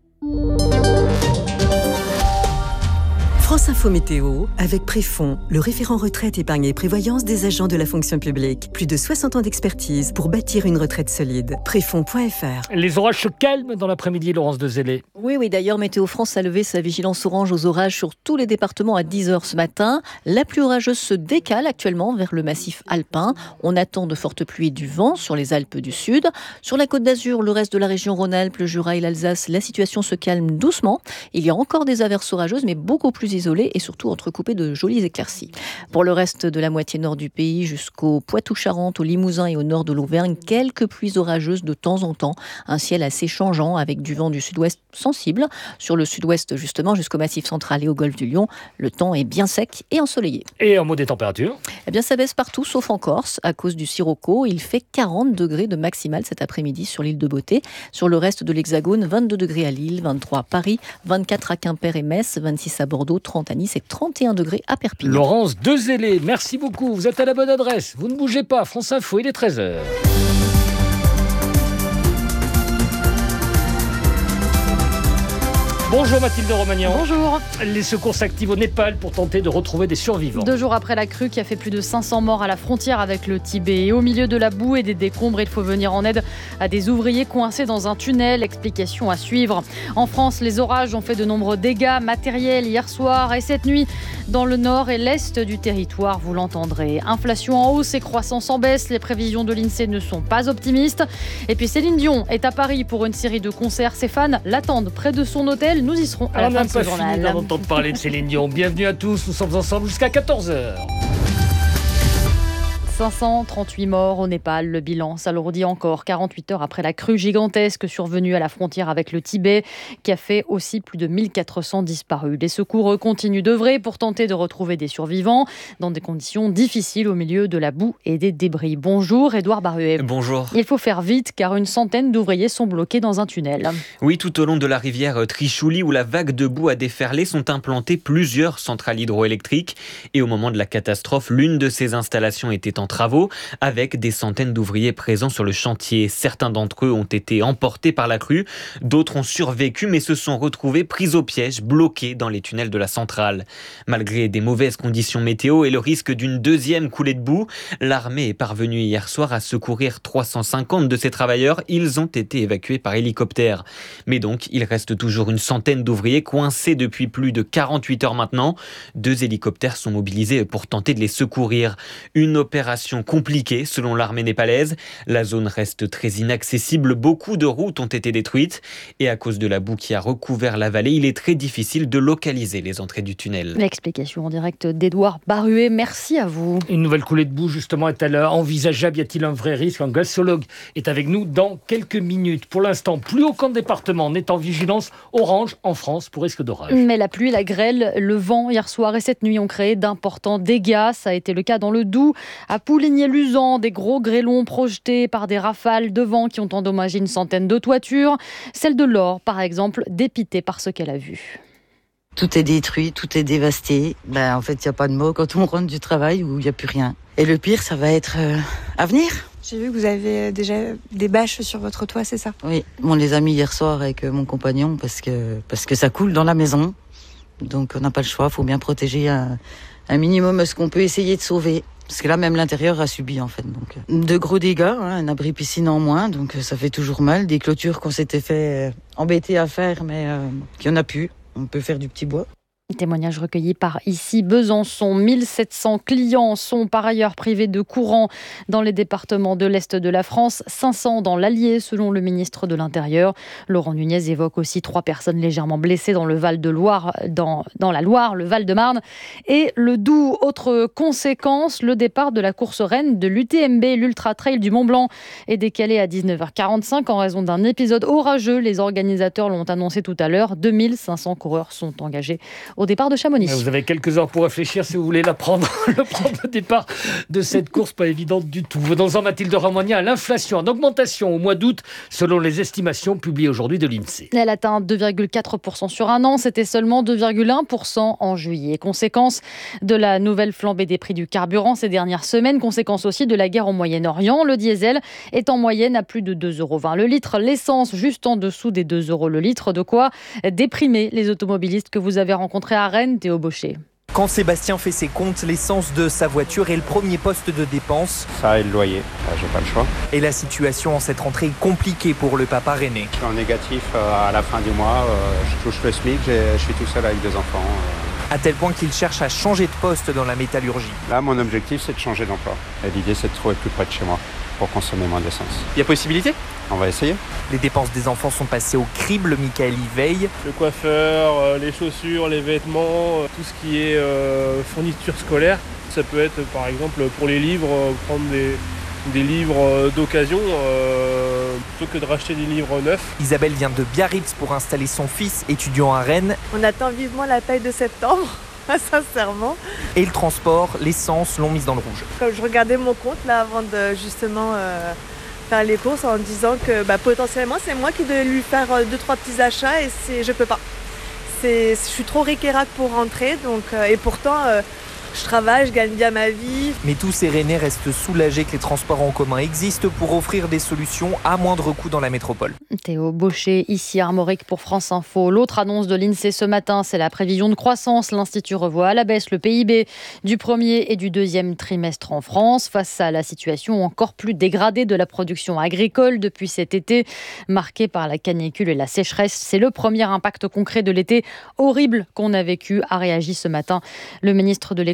France Info Météo, avec Préfond, le référent retraite, épargne et prévoyance des agents de la fonction publique. Plus de 60 ans d'expertise pour bâtir une retraite solide. Préfond.fr. Les orages se calment dans l'après-midi, Laurence Dezellé. Oui, d'ailleurs, Météo France a levé sa vigilance orange aux orages sur tous les départements à 10h ce matin. La pluie orageuse se décale actuellement vers le massif alpin. On attend de fortes pluies et du vent sur les Alpes du Sud. Sur la Côte d'Azur, le reste de la région Rhône-Alpes, le Jura et l'Alsace, la situation se calme doucement. Il y a encore des averses orageuses, mais beaucoup plus isolées et surtout entrecoupées de jolies éclaircies. Pour le reste de la moitié nord du pays, jusqu'au Poitou-Charentes, au Limousin et au nord de l'Auvergne, quelques pluies orageuses de temps en temps. Un ciel assez changeant avec du vent du sud-ouest sensible. Sur le sud-ouest, justement, jusqu'au Massif central et au golfe du Lion, le temps est bien sec et ensoleillé. Et en mot des températures ? Eh bien, ça baisse partout, sauf en Corse, à cause du sirocco. Il fait 40 degrés de maximal cet après-midi sur l'île de Beauté. Sur le reste de l'Hexagone, 22 degrés à Lille, 23 à Paris, 24 à Quimper et Metz, 26 à Bordeaux, 30 à Nice et 31 degrés à Perpignan. Laurence Dezellé, merci beaucoup. Vous êtes à la bonne adresse. Vous ne bougez pas. France Info, il est 13h. Bonjour Mathilde Romagnan. Bonjour. Les secours s'activent au Népal pour tenter de retrouver des survivants. 2 jours après la crue qui a fait plus de 500 morts à la frontière avec le Tibet. Et au milieu de la boue et des décombres, il faut venir en aide à des ouvriers coincés dans un tunnel. Explication à suivre. En France, les orages ont fait de nombreux dégâts matériels hier soir et cette nuit dans le nord et l'est du territoire, vous l'entendrez. Inflation en hausse et croissance en baisse. Les prévisions de l'INSEE ne sont pas optimistes. Et puis Céline Dion est à Paris pour une série de concerts. Ses fans l'attendent près de son hôtel. Nous y serons à la fin de ce journal. On n'a pas fini d'entendre parler de Céline Dion. Bienvenue à tous, nous sommes ensemble jusqu'à 14h. 538 morts au Népal. Le bilan s'alourdit encore 48 heures après la crue gigantesque survenue à la frontière avec le Tibet, qui a fait aussi plus de 1400 disparus. Les secours continuent d'œuvrer pour tenter de retrouver des survivants dans des conditions difficiles au milieu de la boue et des débris. Bonjour Édouard Baruet. Bonjour. Il faut faire vite car une centaine d'ouvriers sont bloqués dans un tunnel. Oui, tout au long de la rivière Trichouli où la vague de boue a déferlé sont implantées plusieurs centrales hydroélectriques et au moment de la catastrophe, l'une de ces installations était en travaux avec des centaines d'ouvriers présents sur le chantier. Certains d'entre eux ont été emportés par la crue, d'autres ont survécu mais se sont retrouvés pris au piège, bloqués dans les tunnels de la centrale. Malgré des mauvaises conditions météo et le risque d'une deuxième coulée de boue, l'armée est parvenue hier soir à secourir 350 de ces travailleurs. Ils ont été évacués par hélicoptère. Mais donc, il reste toujours une centaine d'ouvriers coincés depuis plus de 48 heures maintenant. 2 hélicoptères sont mobilisés pour tenter de les secourir. Une opération compliquée selon l'armée népalaise. La zone reste très inaccessible. Beaucoup de routes ont été détruites. Et à cause de la boue qui a recouvert la vallée, il est très difficile de localiser les entrées du tunnel. L'explication en direct d'Édouard Baruet. Merci à vous. Une nouvelle coulée de boue, justement, est-elle envisageable? Y a-t-il un vrai risque? Un glaciologue est avec nous dans quelques minutes. Pour l'instant, plus aucun département n'est en vigilance orange en France pour risque d'orage. Mais la pluie, la grêle, le vent hier soir et cette nuit ont créé d'importants dégâts. Ça a été le cas dans le Doubs, à Pouligny-Luzan, des gros grêlons projetés par des rafales de vent qui ont endommagé une centaine de toitures. Celle de l'Or, par exemple, dépitée par ce qu'elle a vu. Tout est détruit, tout est dévasté. En fait, il n'y a pas de mots quand on rentre du travail où il n'y a plus rien. Et le pire, ça va être à venir. J'ai vu que vous avez déjà des bâches sur votre toit, c'est ça? Oui, on les a mis hier soir avec mon compagnon parce que ça coule dans la maison. Donc on n'a pas le choix, il faut bien protéger un minimum ce qu'on peut essayer de sauver. Parce que là, même l'intérieur a subi, en fait. Donc, de gros dégâts, un abri piscine en moins, donc ça fait toujours mal. Des clôtures qu'on s'était fait embêter à faire, mais qu'il n'y en a plus. On peut faire du petit bois. Témoignage recueilli par ici Besançon. 1700 clients sont par ailleurs privés de courant dans les départements de l'Est de la France, 500 dans l'Allier selon le ministre de l'Intérieur. Laurent Nunez évoque aussi 3 personnes légèrement blessées dans le Val-de-Loire, dans la Loire, le Val-de-Marne et le Doubs. Autre conséquence, le départ de la course reine de l'UTMB, l'Ultra Trail du Mont-Blanc, est décalé à 19h45 en raison d'un épisode orageux. Les organisateurs l'ont annoncé tout à l'heure. 2500 coureurs sont engagés au départ de Chamonix. Vous avez quelques heures pour réfléchir si vous voulez le départ de cette course, pas évidente du tout. Dans un Mathilde Ramogna, l'inflation en augmentation au mois d'août, selon les estimations publiées aujourd'hui de l'INSEE. Elle atteint 2,4% sur un an, c'était seulement 2,1% en juillet. Conséquence de la nouvelle flambée des prix du carburant ces dernières semaines, conséquence aussi de la guerre au Moyen-Orient. Le diesel est en moyenne à plus de 2,20 € le litre, l'essence juste en dessous des 2 € le litre, de quoi déprimer les automobilistes que vous avez rencontrés à Rennes, Théo Baucher. Quand Sébastien fait ses comptes, l'essence de sa voiture est le premier poste de dépense. Ça et le loyer, j'ai pas le choix. Et la situation en cette rentrée est compliquée pour le papa rennais. Je suis en négatif à la fin du mois, je touche le SMIC, je suis tout seul avec 2 enfants. À tel point qu'il cherche à changer de poste dans la métallurgie. Là, mon objectif, c'est de changer d'emploi. Et l'idée, c'est de trouver plus près de chez moi pour consommer moins d'essence. Il y a possibilité ? On va essayer. Les dépenses des enfants sont passées au crible, Michael y veille. Le coiffeur, les chaussures, les vêtements, tout ce qui est fourniture scolaire. Ça peut être par exemple pour les livres, prendre des livres d'occasion plutôt que de racheter des livres neufs. Isabelle vient de Biarritz pour installer son fils, étudiant à Rennes. On attend vivement la paye de septembre, sincèrement. Et le transport, l'essence l'ont mise dans le rouge. Comme je regardais mon compte là avant de justement faire les courses en disant que potentiellement c'est moi qui devais lui faire 2-3 petits achats et je peux pas. Je suis trop ric-et-rac pour rentrer donc, et pourtant je travaille, je gagne bien ma vie. Mais tous ces Rennais restent soulagés que les transports en commun existent pour offrir des solutions à moindre coût dans la métropole. Théo Baucher, ici Armorique pour France Info. L'autre annonce de l'INSEE ce matin, c'est la prévision de croissance. L'Institut revoit à la baisse le PIB du premier et du deuxième trimestre en France. Face à la situation encore plus dégradée de la production agricole depuis cet été, marqué par la canicule et la sécheresse, c'est le premier impact concret de l'été horrible qu'on a vécu, a réagi ce matin le ministre de l'Économie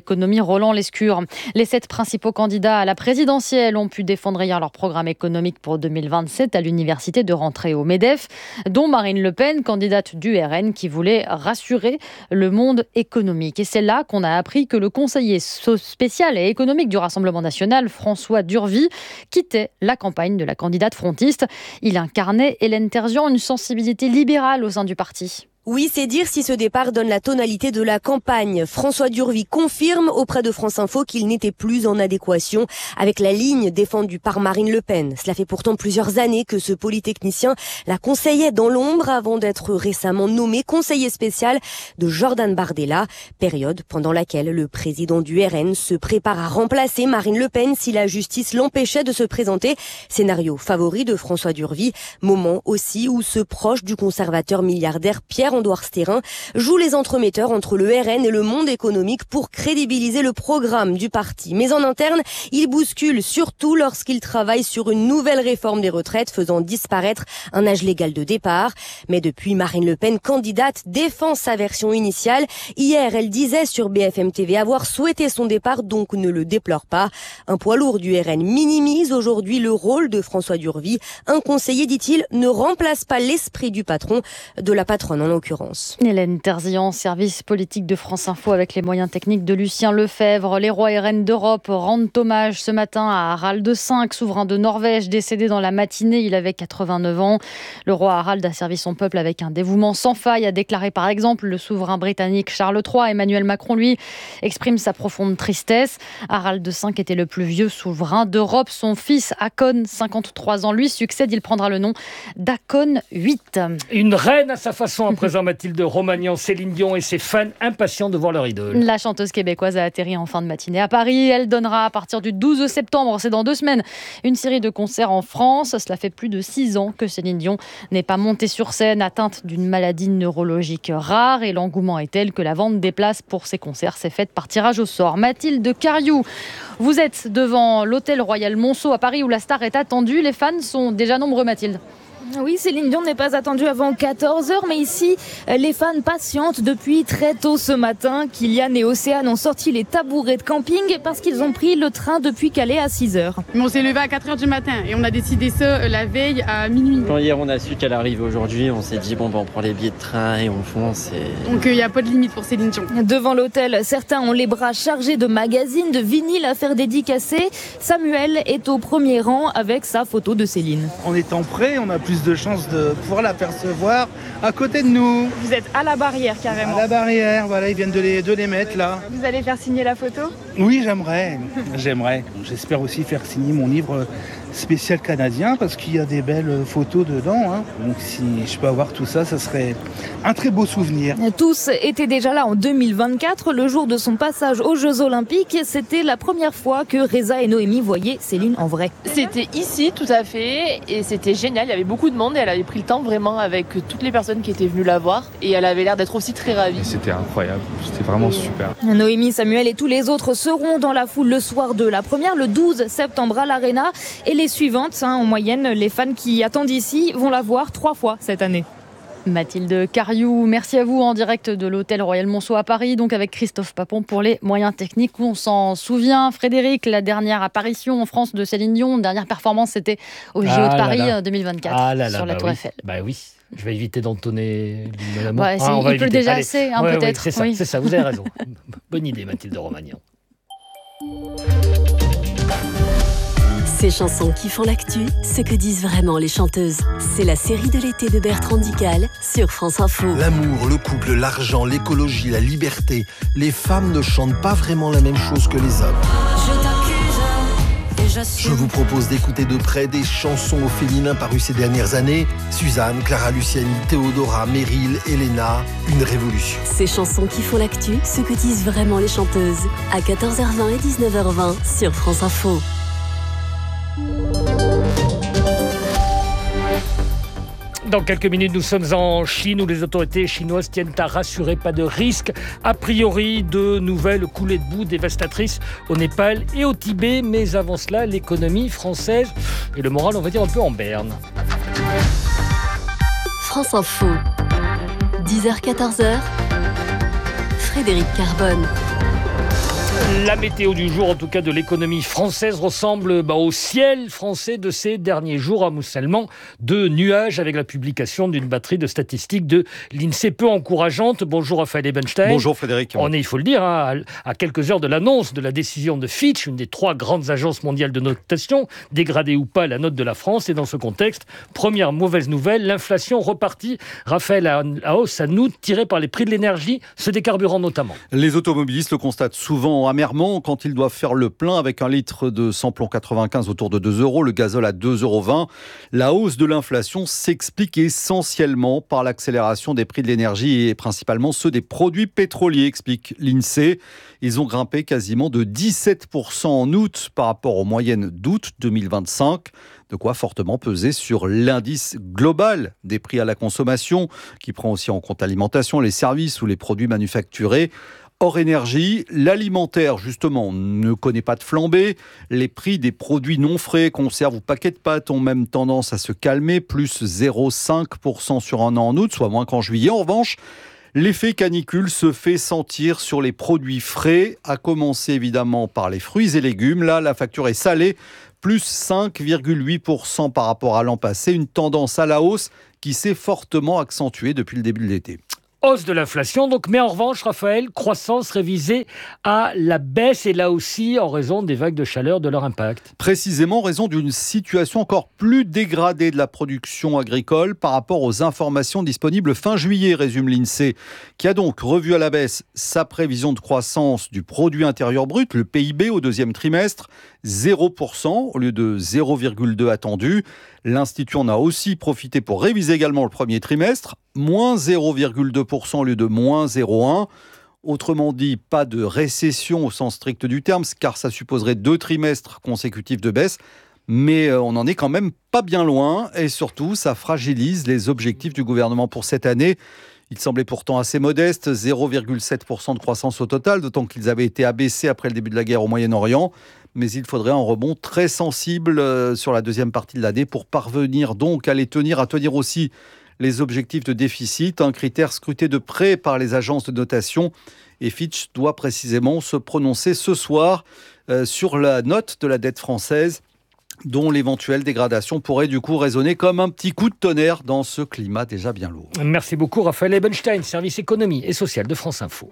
l'économie Roland Lescure. Les 7 principaux candidats à la présidentielle ont pu défendre hier leur programme économique pour 2027 à l'université de rentrée au MEDEF, dont Marine Le Pen, candidate du RN, qui voulait rassurer le monde économique. Et c'est là qu'on a appris que le conseiller spécial et économique du Rassemblement national, François Durvy, quittait la campagne de la candidate frontiste. Il incarnait, Hélène Terzian, une sensibilité libérale au sein du parti. Oui, c'est dire si ce départ donne la tonalité de la campagne. François Durvy confirme auprès de France Info qu'il n'était plus en adéquation avec la ligne défendue par Marine Le Pen. Cela fait pourtant plusieurs années que ce polytechnicien la conseillait dans l'ombre avant d'être récemment nommé conseiller spécial de Jordan Bardella, période pendant laquelle le président du RN se prépare à remplacer Marine Le Pen si la justice l'empêchait de se présenter. Scénario favori de François Durvy, moment aussi où ce proche du conservateur milliardaire Pierre-Andouard Stérin joue les entremetteurs entre le RN et le monde économique pour crédibiliser le programme du parti. Mais en interne, il bouscule surtout lorsqu'il travaille sur une nouvelle réforme des retraites faisant disparaître un âge légal de départ. Mais depuis, Marine Le Pen, candidate, défend sa version initiale. Hier, elle disait sur BFM TV avoir souhaité son départ, donc ne le déplore pas. Un poids lourd du RN minimise aujourd'hui le rôle de François Durvy. Un conseiller, dit-il, ne remplace pas l'esprit du patron, de la patronne en l'occurrence. Hélène Terzian, service politique de France Info avec les moyens techniques de Lucien Lefebvre. Les rois et reines d'Europe rendent hommage ce matin à Harald V, souverain de Norvège, décédé dans la matinée. Il avait 89 ans. Le roi Harald a servi son peuple avec un dévouement sans faille, a déclaré par exemple le souverain britannique Charles III. Emmanuel Macron, lui, exprime sa profonde tristesse. Harald V était le plus vieux souverain d'Europe. Son fils Haakon, 53 ans, lui succède. Il prendra le nom d'Haakon VIII. Une reine à sa façon à présent, Mathilde Romagnan, Céline Dion et ses fans impatients de voir leur idole. La chanteuse québécoise a atterri en fin de matinée à Paris. Elle donnera à partir du 12 septembre, c'est dans 2 semaines, une série de concerts en France. Cela fait plus de 6 ans que Céline Dion n'est pas montée sur scène, atteinte d'une maladie neurologique rare. Et l'engouement est tel que la vente des places pour ces concerts s'est faite par tirage au sort. Mathilde Cariou, vous êtes devant l'hôtel Royal Monceau à Paris où la star est attendue. Les fans sont déjà nombreux, Mathilde. Oui, Céline Dion n'est pas attendue avant 14h, mais ici, les fans patientent depuis très tôt ce matin. Kylian et Océane ont sorti les tabourets de camping parce qu'ils ont pris le train depuis Calais à 6h. Mais on s'est levé à 4h du matin et on a décidé ça la veille à minuit. Quand hier on a su qu'elle arrivait aujourd'hui, on s'est dit bon on prend les billets de train et on fonce. Donc il n'y a pas de limite pour Céline Dion. Devant l'hôtel, certains ont les bras chargés de magazines, de vinyles à faire dédicacer. Samuel est au premier rang avec sa photo de Céline. En étant prêt, on a plus de chance de pouvoir l'apercevoir à côté de nous. Vous êtes à la barrière carrément. À la barrière, voilà, ils viennent de les mettre là. Vous allez faire signer la photo ? Oui, j'aimerais. J'espère aussi faire signer mon livre spécial canadien parce qu'il y a des belles photos dedans. Hein. Donc si je peux avoir tout ça, ça serait un très beau souvenir. Tous étaient déjà là en 2024, le jour de son passage aux Jeux Olympiques. C'était la première fois que Reza et Noémie voyaient Céline en vrai. C'était ici, tout à fait, et c'était génial. Il y avait beaucoup de monde et elle avait pris le temps vraiment avec toutes les personnes qui étaient venues la voir. Et elle avait l'air d'être aussi très ravie. C'était incroyable, c'était vraiment super. Noémie, Samuel et tous les autres seront dans la foule le soir de la première, le 12 septembre à l'Arena. Et les suivantes, en moyenne, les fans qui attendent ici vont la voir 3 fois cette année. Mathilde Cariou, merci à vous en direct de l'hôtel Royal Monceau à Paris, donc avec Christophe Papon pour les moyens techniques. On s'en souvient, Frédéric, la dernière apparition en France de Céline Dion, dernière performance, c'était au JO de Paris 2024 sur la Tour Eiffel. Bah oui, je vais éviter d'entonner l'amour. Ouais, il pleut déjà assez, peut-être. Oui, c'est ça, vous avez raison. Bonne idée, Mathilde Romagnan. Ces chansons qui font l'actu, ce que disent vraiment les chanteuses. C'est la série de l'été de Bertrand Dical sur France Info. L'amour, le couple, l'argent, l'écologie, la liberté. Les femmes ne chantent pas vraiment la même chose que les hommes. Je vous propose d'écouter de près des chansons au féminin parues ces dernières années. Suzanne, Clara Luciani, Théodora, Meryl, Elena, une révolution. Ces chansons qui font l'actu, ce que disent vraiment les chanteuses. À 14h20 et 19h20 sur France Info. Dans quelques minutes, nous sommes en Chine où les autorités chinoises tiennent à rassurer pas de risque. A priori, de nouvelles coulées de boue dévastatrices au Népal et au Tibet. Mais avant cela, l'économie française et le moral, on va dire, un peu en berne. France Info, 10h-14h, Frédéric Carbone. La météo du jour, en tout cas de l'économie française, ressemble au ciel français de ces derniers jours, amoncellement de nuages avec la publication d'une batterie de statistiques de l'INSEE peu encourageante. Bonjour Raphaël Ebenstein. Bonjour Frédéric. On est, il faut le dire, à quelques heures de l'annonce de la décision de Fitch, une des 3 grandes agences mondiales de notation, dégradée ou pas la note de la France. Et dans ce contexte, première mauvaise nouvelle, l'inflation repartie. Raphaël, à hausse à nous, tirée par les prix de l'énergie, ceux des carburants notamment. Les automobilistes le constatent souvent amèrement quand ils doivent faire le plein avec un litre de samplon 95 autour de 2 €, le gazole à 2,20 €. La hausse de l'inflation s'explique essentiellement par l'accélération des prix de l'énergie et principalement ceux des produits pétroliers, explique l'INSEE. Ils ont grimpé quasiment de 17% en août par rapport aux moyennes d'août 2025. De quoi fortement peser sur l'indice global des prix à la consommation, qui prend aussi en compte l'alimentation, les services ou les produits manufacturés. Hors énergie, l'alimentaire, justement, ne connaît pas de flambée. Les prix des produits non frais, conserves ou paquets de pâtes ont même tendance à se calmer, plus 0,5% sur un an en août, soit moins qu'en juillet. En revanche, l'effet canicule se fait sentir sur les produits frais, à commencer évidemment par les fruits et légumes. Là, la facture est salée, plus 5,8% par rapport à l'an passé. Une tendance à la hausse qui s'est fortement accentuée depuis le début de l'été. Hausse de l'inflation, donc, mais en revanche, Raphaël, croissance révisée à la baisse, et là aussi en raison des vagues de chaleur, de leur impact. Précisément en raison d'une situation encore plus dégradée de la production agricole par rapport aux informations disponibles fin juillet, résume l'INSEE, qui a donc revu à la baisse sa prévision de croissance du produit intérieur brut, le PIB, au deuxième trimestre, 0% au lieu de 0,2 attendu. L'Institut en a aussi profité pour réviser également le premier trimestre, moins 0,2% au lieu de moins 0,1%. Autrement dit, pas de récession au sens strict du terme, car ça supposerait 2 trimestres consécutifs de baisse. Mais on n'en est quand même pas bien loin, et surtout, ça fragilise les objectifs du gouvernement pour cette année. Ils semblaient pourtant assez modestes, 0,7% de croissance au total, d'autant qu'ils avaient été abaissés après le début de la guerre au Moyen-Orient. Mais il faudrait un rebond très sensible sur la deuxième partie de l'année pour parvenir donc à les tenir, à tenir aussi les objectifs de déficit, un critère scruté de près par les agences de notation. Et Fitch doit précisément se prononcer ce soir sur la note de la dette française, dont l'éventuelle dégradation pourrait du coup résonner comme un petit coup de tonnerre dans ce climat déjà bien lourd. Merci beaucoup Raphaël Ebenstein, service économie et social de France Info.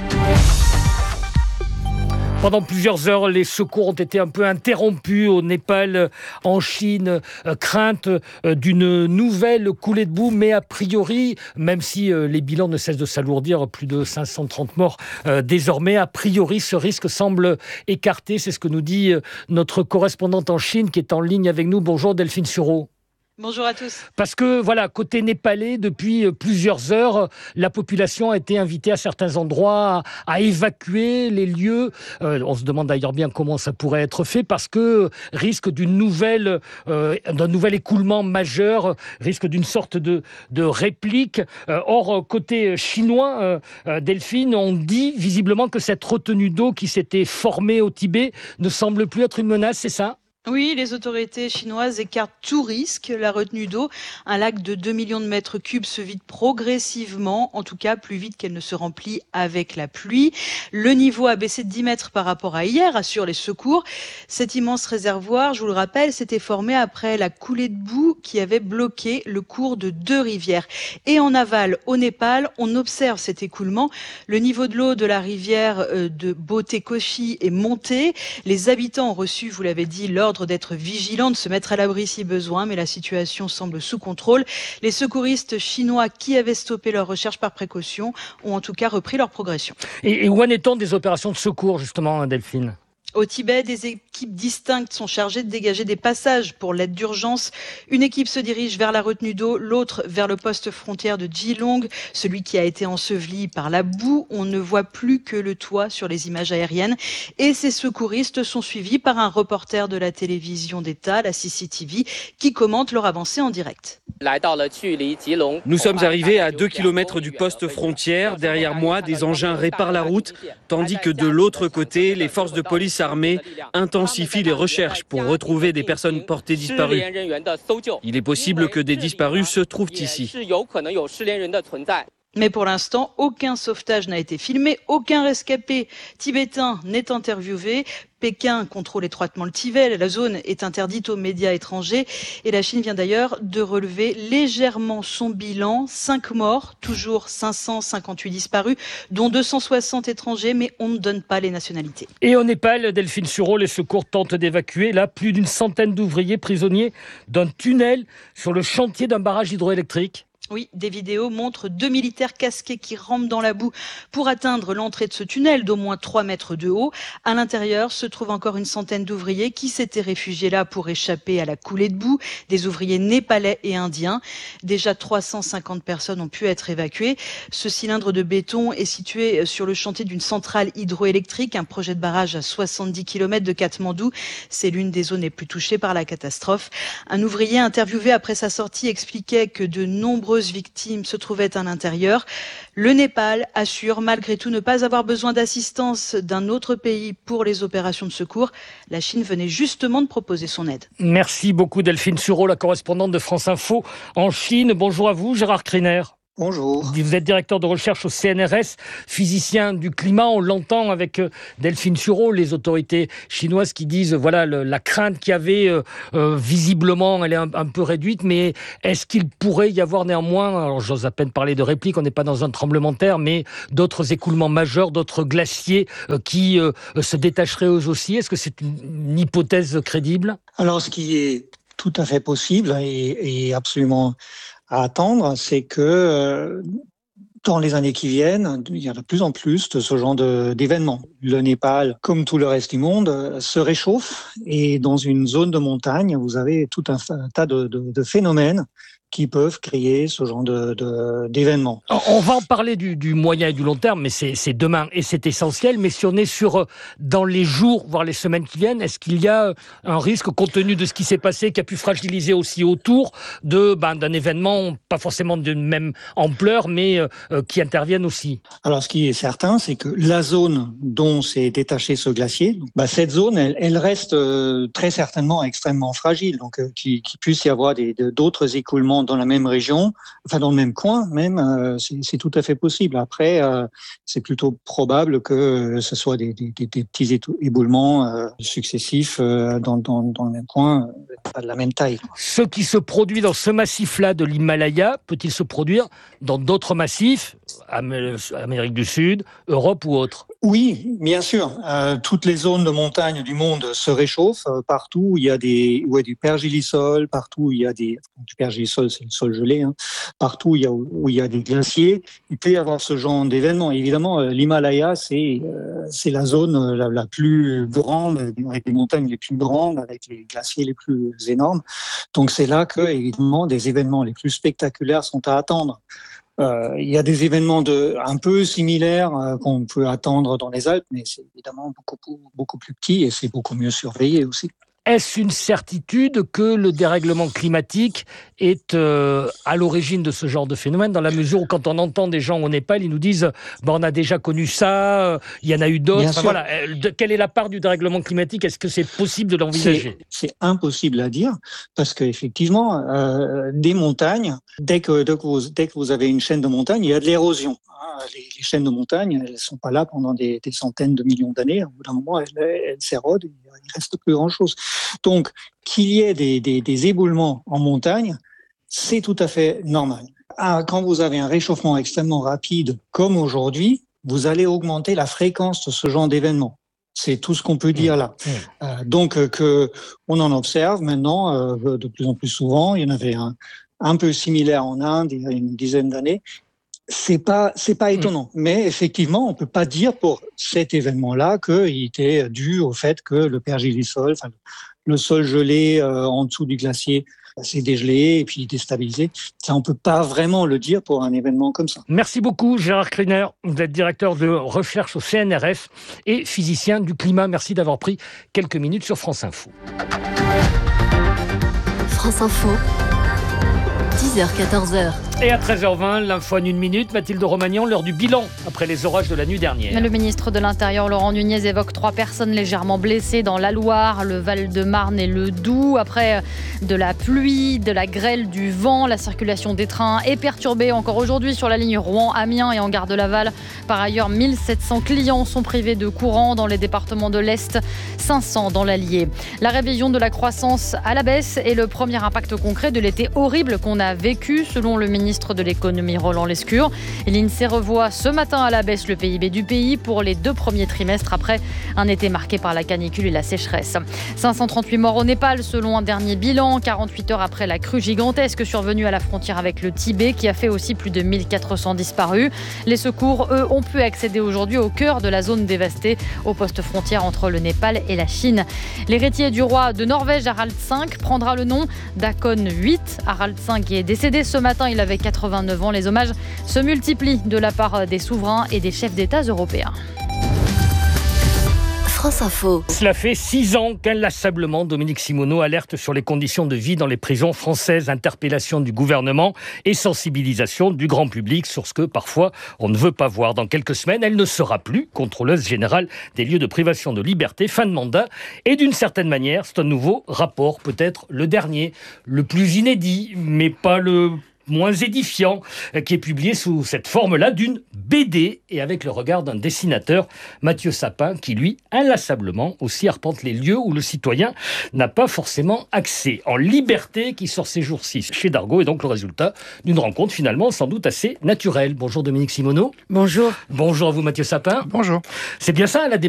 Pendant plusieurs heures, les secours ont été un peu interrompus au Népal, en Chine, crainte d'une nouvelle coulée de boue, mais a priori, même si les bilans ne cessent de s'alourdir, plus de 530 morts désormais, a priori ce risque semble écarté. C'est ce que nous dit notre correspondante en Chine qui est en ligne avec nous. Bonjour Delphine Sureau. Bonjour à tous. Parce que, voilà, côté népalais, depuis plusieurs heures, la population a été invitée à certains endroits à évacuer les lieux. On se demande d'ailleurs bien comment ça pourrait être fait, parce que risque d'un nouvel écoulement majeur, risque d'une sorte de réplique. Or, côté chinois, Delphine, on dit visiblement que cette retenue d'eau qui s'était formée au Tibet ne semble plus être une menace, c'est ça ? Oui, les autorités chinoises écartent tout risque. La retenue d'eau, un lac de 2 millions de mètres cubes, se vide progressivement, en tout cas plus vite qu'elle ne se remplit avec la pluie. Le niveau a baissé de 10 mètres par rapport à hier, assurent les secours. Cet immense réservoir, je vous le rappelle, s'était formé après la coulée de boue qui avait bloqué le cours de 2 rivières. Et en aval, au Népal, on observe cet écoulement. Le niveau de l'eau de la rivière de Botekoshi est monté. Les habitants ont reçu, vous l'avez dit, l'ordre d'être vigilants, de se mettre à l'abri si besoin, mais la situation semble sous contrôle. Les secouristes chinois qui avaient stoppé leur recherche par précaution ont en tout cas repris leur progression. Et où en est-on des opérations de secours, justement, Delphine ? Au Tibet, des équipes distinctes sont chargées de dégager des passages pour l'aide d'urgence. Une équipe se dirige vers la retenue d'eau, l'autre vers le poste frontière de Jilong, celui qui a été enseveli par la boue. On ne voit plus que le toit sur les images aériennes. Et ces secouristes sont suivis par un reporter de la télévision d'État, la CCTV, qui commente leur avancée en direct. Nous sommes arrivés à 2 km du poste frontière. Derrière moi, des engins réparent la route, tandis que de l'autre côté, les forces de police armée intensifie les recherches pour retrouver des personnes portées disparues. Il est possible que des disparus se trouvent ici. Mais pour l'instant, aucun sauvetage n'a été filmé, aucun rescapé tibétain n'est interviewé. Pékin contrôle étroitement le Tibet, la zone est interdite aux médias étrangers et la Chine vient d'ailleurs de relever légèrement son bilan. 5 morts, toujours 558 disparus, dont 260 étrangers, mais on ne donne pas les nationalités. Et au Népal, Delphine Suro, les secours tentent d'évacuer là plus d'une centaine d'ouvriers prisonniers d'un tunnel sur le chantier d'un barrage hydroélectrique. Oui, des vidéos montrent 2 militaires casqués qui rampent dans la boue pour atteindre l'entrée de ce tunnel d'au moins 3 mètres de haut. À l'intérieur se trouve encore une centaine d'ouvriers qui s'étaient réfugiés là pour échapper à la coulée de boue, des ouvriers népalais et indiens. Déjà 350 personnes ont pu être évacuées. Ce cylindre de béton est situé sur le chantier d'une centrale hydroélectrique, un projet de barrage à 70 km de Katmandou. C'est l'une des zones les plus touchées par la catastrophe. Un ouvrier interviewé après sa sortie expliquait que de nombreuses victimes se trouvaient à l'intérieur. Le Népal assure malgré tout ne pas avoir besoin d'assistance d'un autre pays pour les opérations de secours. La Chine venait justement de proposer son aide. Merci beaucoup Delphine Suro, la correspondante de France Info en Chine. Bonjour à vous, Gérard Kriner. Bonjour. Vous êtes directeur de recherche au CNRS, physicien du climat. On l'entend avec Delphine Suro, les autorités chinoises qui disent voilà la crainte qu'il y avait visiblement, elle est un peu réduite, mais est-ce qu'il pourrait y avoir néanmoins, alors j'ose à peine parler de réplique, on n'est pas dans un tremblement de terre, mais d'autres écoulements majeurs, d'autres glaciers qui se détacheraient eux aussi? Est-ce que c'est une hypothèse crédible? Alors ce qui est tout à fait possible et absolument à attendre, c'est que dans les années qui viennent, il y a de plus en plus de ce genre d'événements. Le Népal, comme tout le reste du monde, se réchauffe et dans une zone de montagne, vous avez tout un tas de phénomènes qui peuvent créer ce genre d'événements. On va en parler du moyen et du long terme, mais c'est demain et c'est essentiel. Mais si on est dans les jours, voire les semaines qui viennent, est-ce qu'il y a un risque, compte tenu de ce qui s'est passé, qui a pu fragiliser aussi autour d'un événement, pas forcément d'une même ampleur, mais qui intervienne aussi? Alors, ce qui est certain, c'est que la zone dont s'est détaché ce glacier, cette zone, elle reste très certainement extrêmement fragile. Donc, qu'il puisse y avoir d'autres écoulements dans la même région, enfin dans le même coin même, c'est tout à fait possible. Après, c'est plutôt probable que ce soit des petits éboulements successifs dans le même coin, pas de la même taille. Ce qui se produit dans ce massif-là de l'Himalaya, peut-il se produire dans d'autres massifs, Amérique du Sud, Europe ou autre? Oui, bien sûr. Toutes les zones de montagne du monde se réchauffent. Partout où il y a du pergélisol, partout où il y a du pergélisol, c'est le sol gelé. Partout où il y a des glaciers, il peut y avoir ce genre d'événements. Évidemment, l'Himalaya, c'est la zone la plus grande, avec les montagnes les plus grandes, avec les glaciers les plus énormes. Donc c'est là que, évidemment, des événements les plus spectaculaires sont à attendre. Il y a des événements un peu similaires qu'on peut attendre dans les Alpes, mais c'est évidemment beaucoup plus petit et c'est beaucoup mieux surveillé aussi. Est-ce une certitude que le dérèglement climatique est à l'origine de ce genre de phénomène, dans la mesure où quand on entend des gens au Népal, ils nous disent on a déjà connu ça, il y en a eu d'autres. Enfin, voilà. Quelle est la part du dérèglement climatique? Est-ce que c'est possible de l'envisager? C'est impossible à dire parce qu'effectivement, des montagnes, dès que vous avez une chaîne de montagnes, il y a de l'érosion. Les chaînes de montagne, elles ne sont pas là pendant des centaines de millions d'années. Au bout d'un moment, elles s'érodent et il ne reste plus grand-chose. Donc, qu'il y ait des éboulements en montagne, c'est tout à fait normal. Quand vous avez un réchauffement extrêmement rapide, comme aujourd'hui, vous allez augmenter la fréquence de ce genre d'événements. C'est tout ce qu'on peut dire là. Donc, on en observe maintenant de plus en plus souvent. Il y en avait un peu similaire en Inde il y a une dizaine d'années. C'est pas étonnant, mais effectivement, on peut pas dire pour cet événement-là qu'il était dû au fait que le pergélisol, le sol gelé en dessous du glacier, s'est dégelé et puis déstabilisé. Ça, on peut pas vraiment le dire pour un événement comme ça. Merci beaucoup, Gérard Kriner. Vous êtes directeur de recherche au CNRS et physicien du climat. Merci d'avoir pris quelques minutes sur France Info. France Info. 10h-14h. Et à 13h20, l'info en 1 minute, Mathilde Romagnan, l'heure du bilan après les orages de la nuit dernière. Le ministre de l'Intérieur, Laurent Nunez, évoque 3 personnes légèrement blessées dans la Loire, le Val-de-Marne et le Doubs. Après de la pluie, de la grêle, du vent, la circulation des trains est perturbée encore aujourd'hui sur la ligne Rouen-Amiens et en gare de Laval. Par ailleurs, 1700 clients sont privés de courant dans les départements de l'Est, 500 dans l'Allier. La révision de la croissance à la baisse est le premier impact concret de l'été horrible qu'on a vécu, selon le ministre de l'économie Roland Lescure. L'INSEE revoit ce matin à la baisse le PIB du pays pour les 2 premiers trimestres après un été marqué par la canicule et la sécheresse. 538 morts au Népal selon un dernier bilan, 48 heures après la crue gigantesque survenue à la frontière avec le Tibet qui a fait aussi plus de 1400 disparus. Les secours, eux, ont pu accéder aujourd'hui au cœur de la zone dévastée, au poste frontière entre le Népal et la Chine. L'héritier du roi de Norvège, Harald V, prendra le nom d'Haakon VIII. Harald V est décédé ce matin, il avait 89 ans. Les hommages se multiplient de la part des souverains et des chefs d'État européens. France Info. Cela fait 6 ans qu'inlassablement Dominique Simonot alerte sur les conditions de vie dans les prisons françaises. Interpellation du gouvernement et sensibilisation du grand public sur ce que parfois on ne veut pas voir. Dans quelques semaines, elle ne sera plus contrôleuse générale des lieux de privation de liberté. Fin de mandat. Et d'une certaine manière, c'est un nouveau rapport, peut-être le dernier, le plus inédit, mais pas le moins édifiant, qui est publié sous cette forme-là d'une BD et avec le regard d'un dessinateur, Mathieu Sapin, qui lui, inlassablement, aussi arpente les lieux où le citoyen n'a pas forcément accès. En liberté, qui sort ces jours-ci chez Dargaud, et donc le résultat d'une rencontre finalement sans doute assez naturelle. Bonjour Dominique Simonot. Bonjour. Bonjour à vous Mathieu Sapin. Bonjour. C'est bien ça la démarche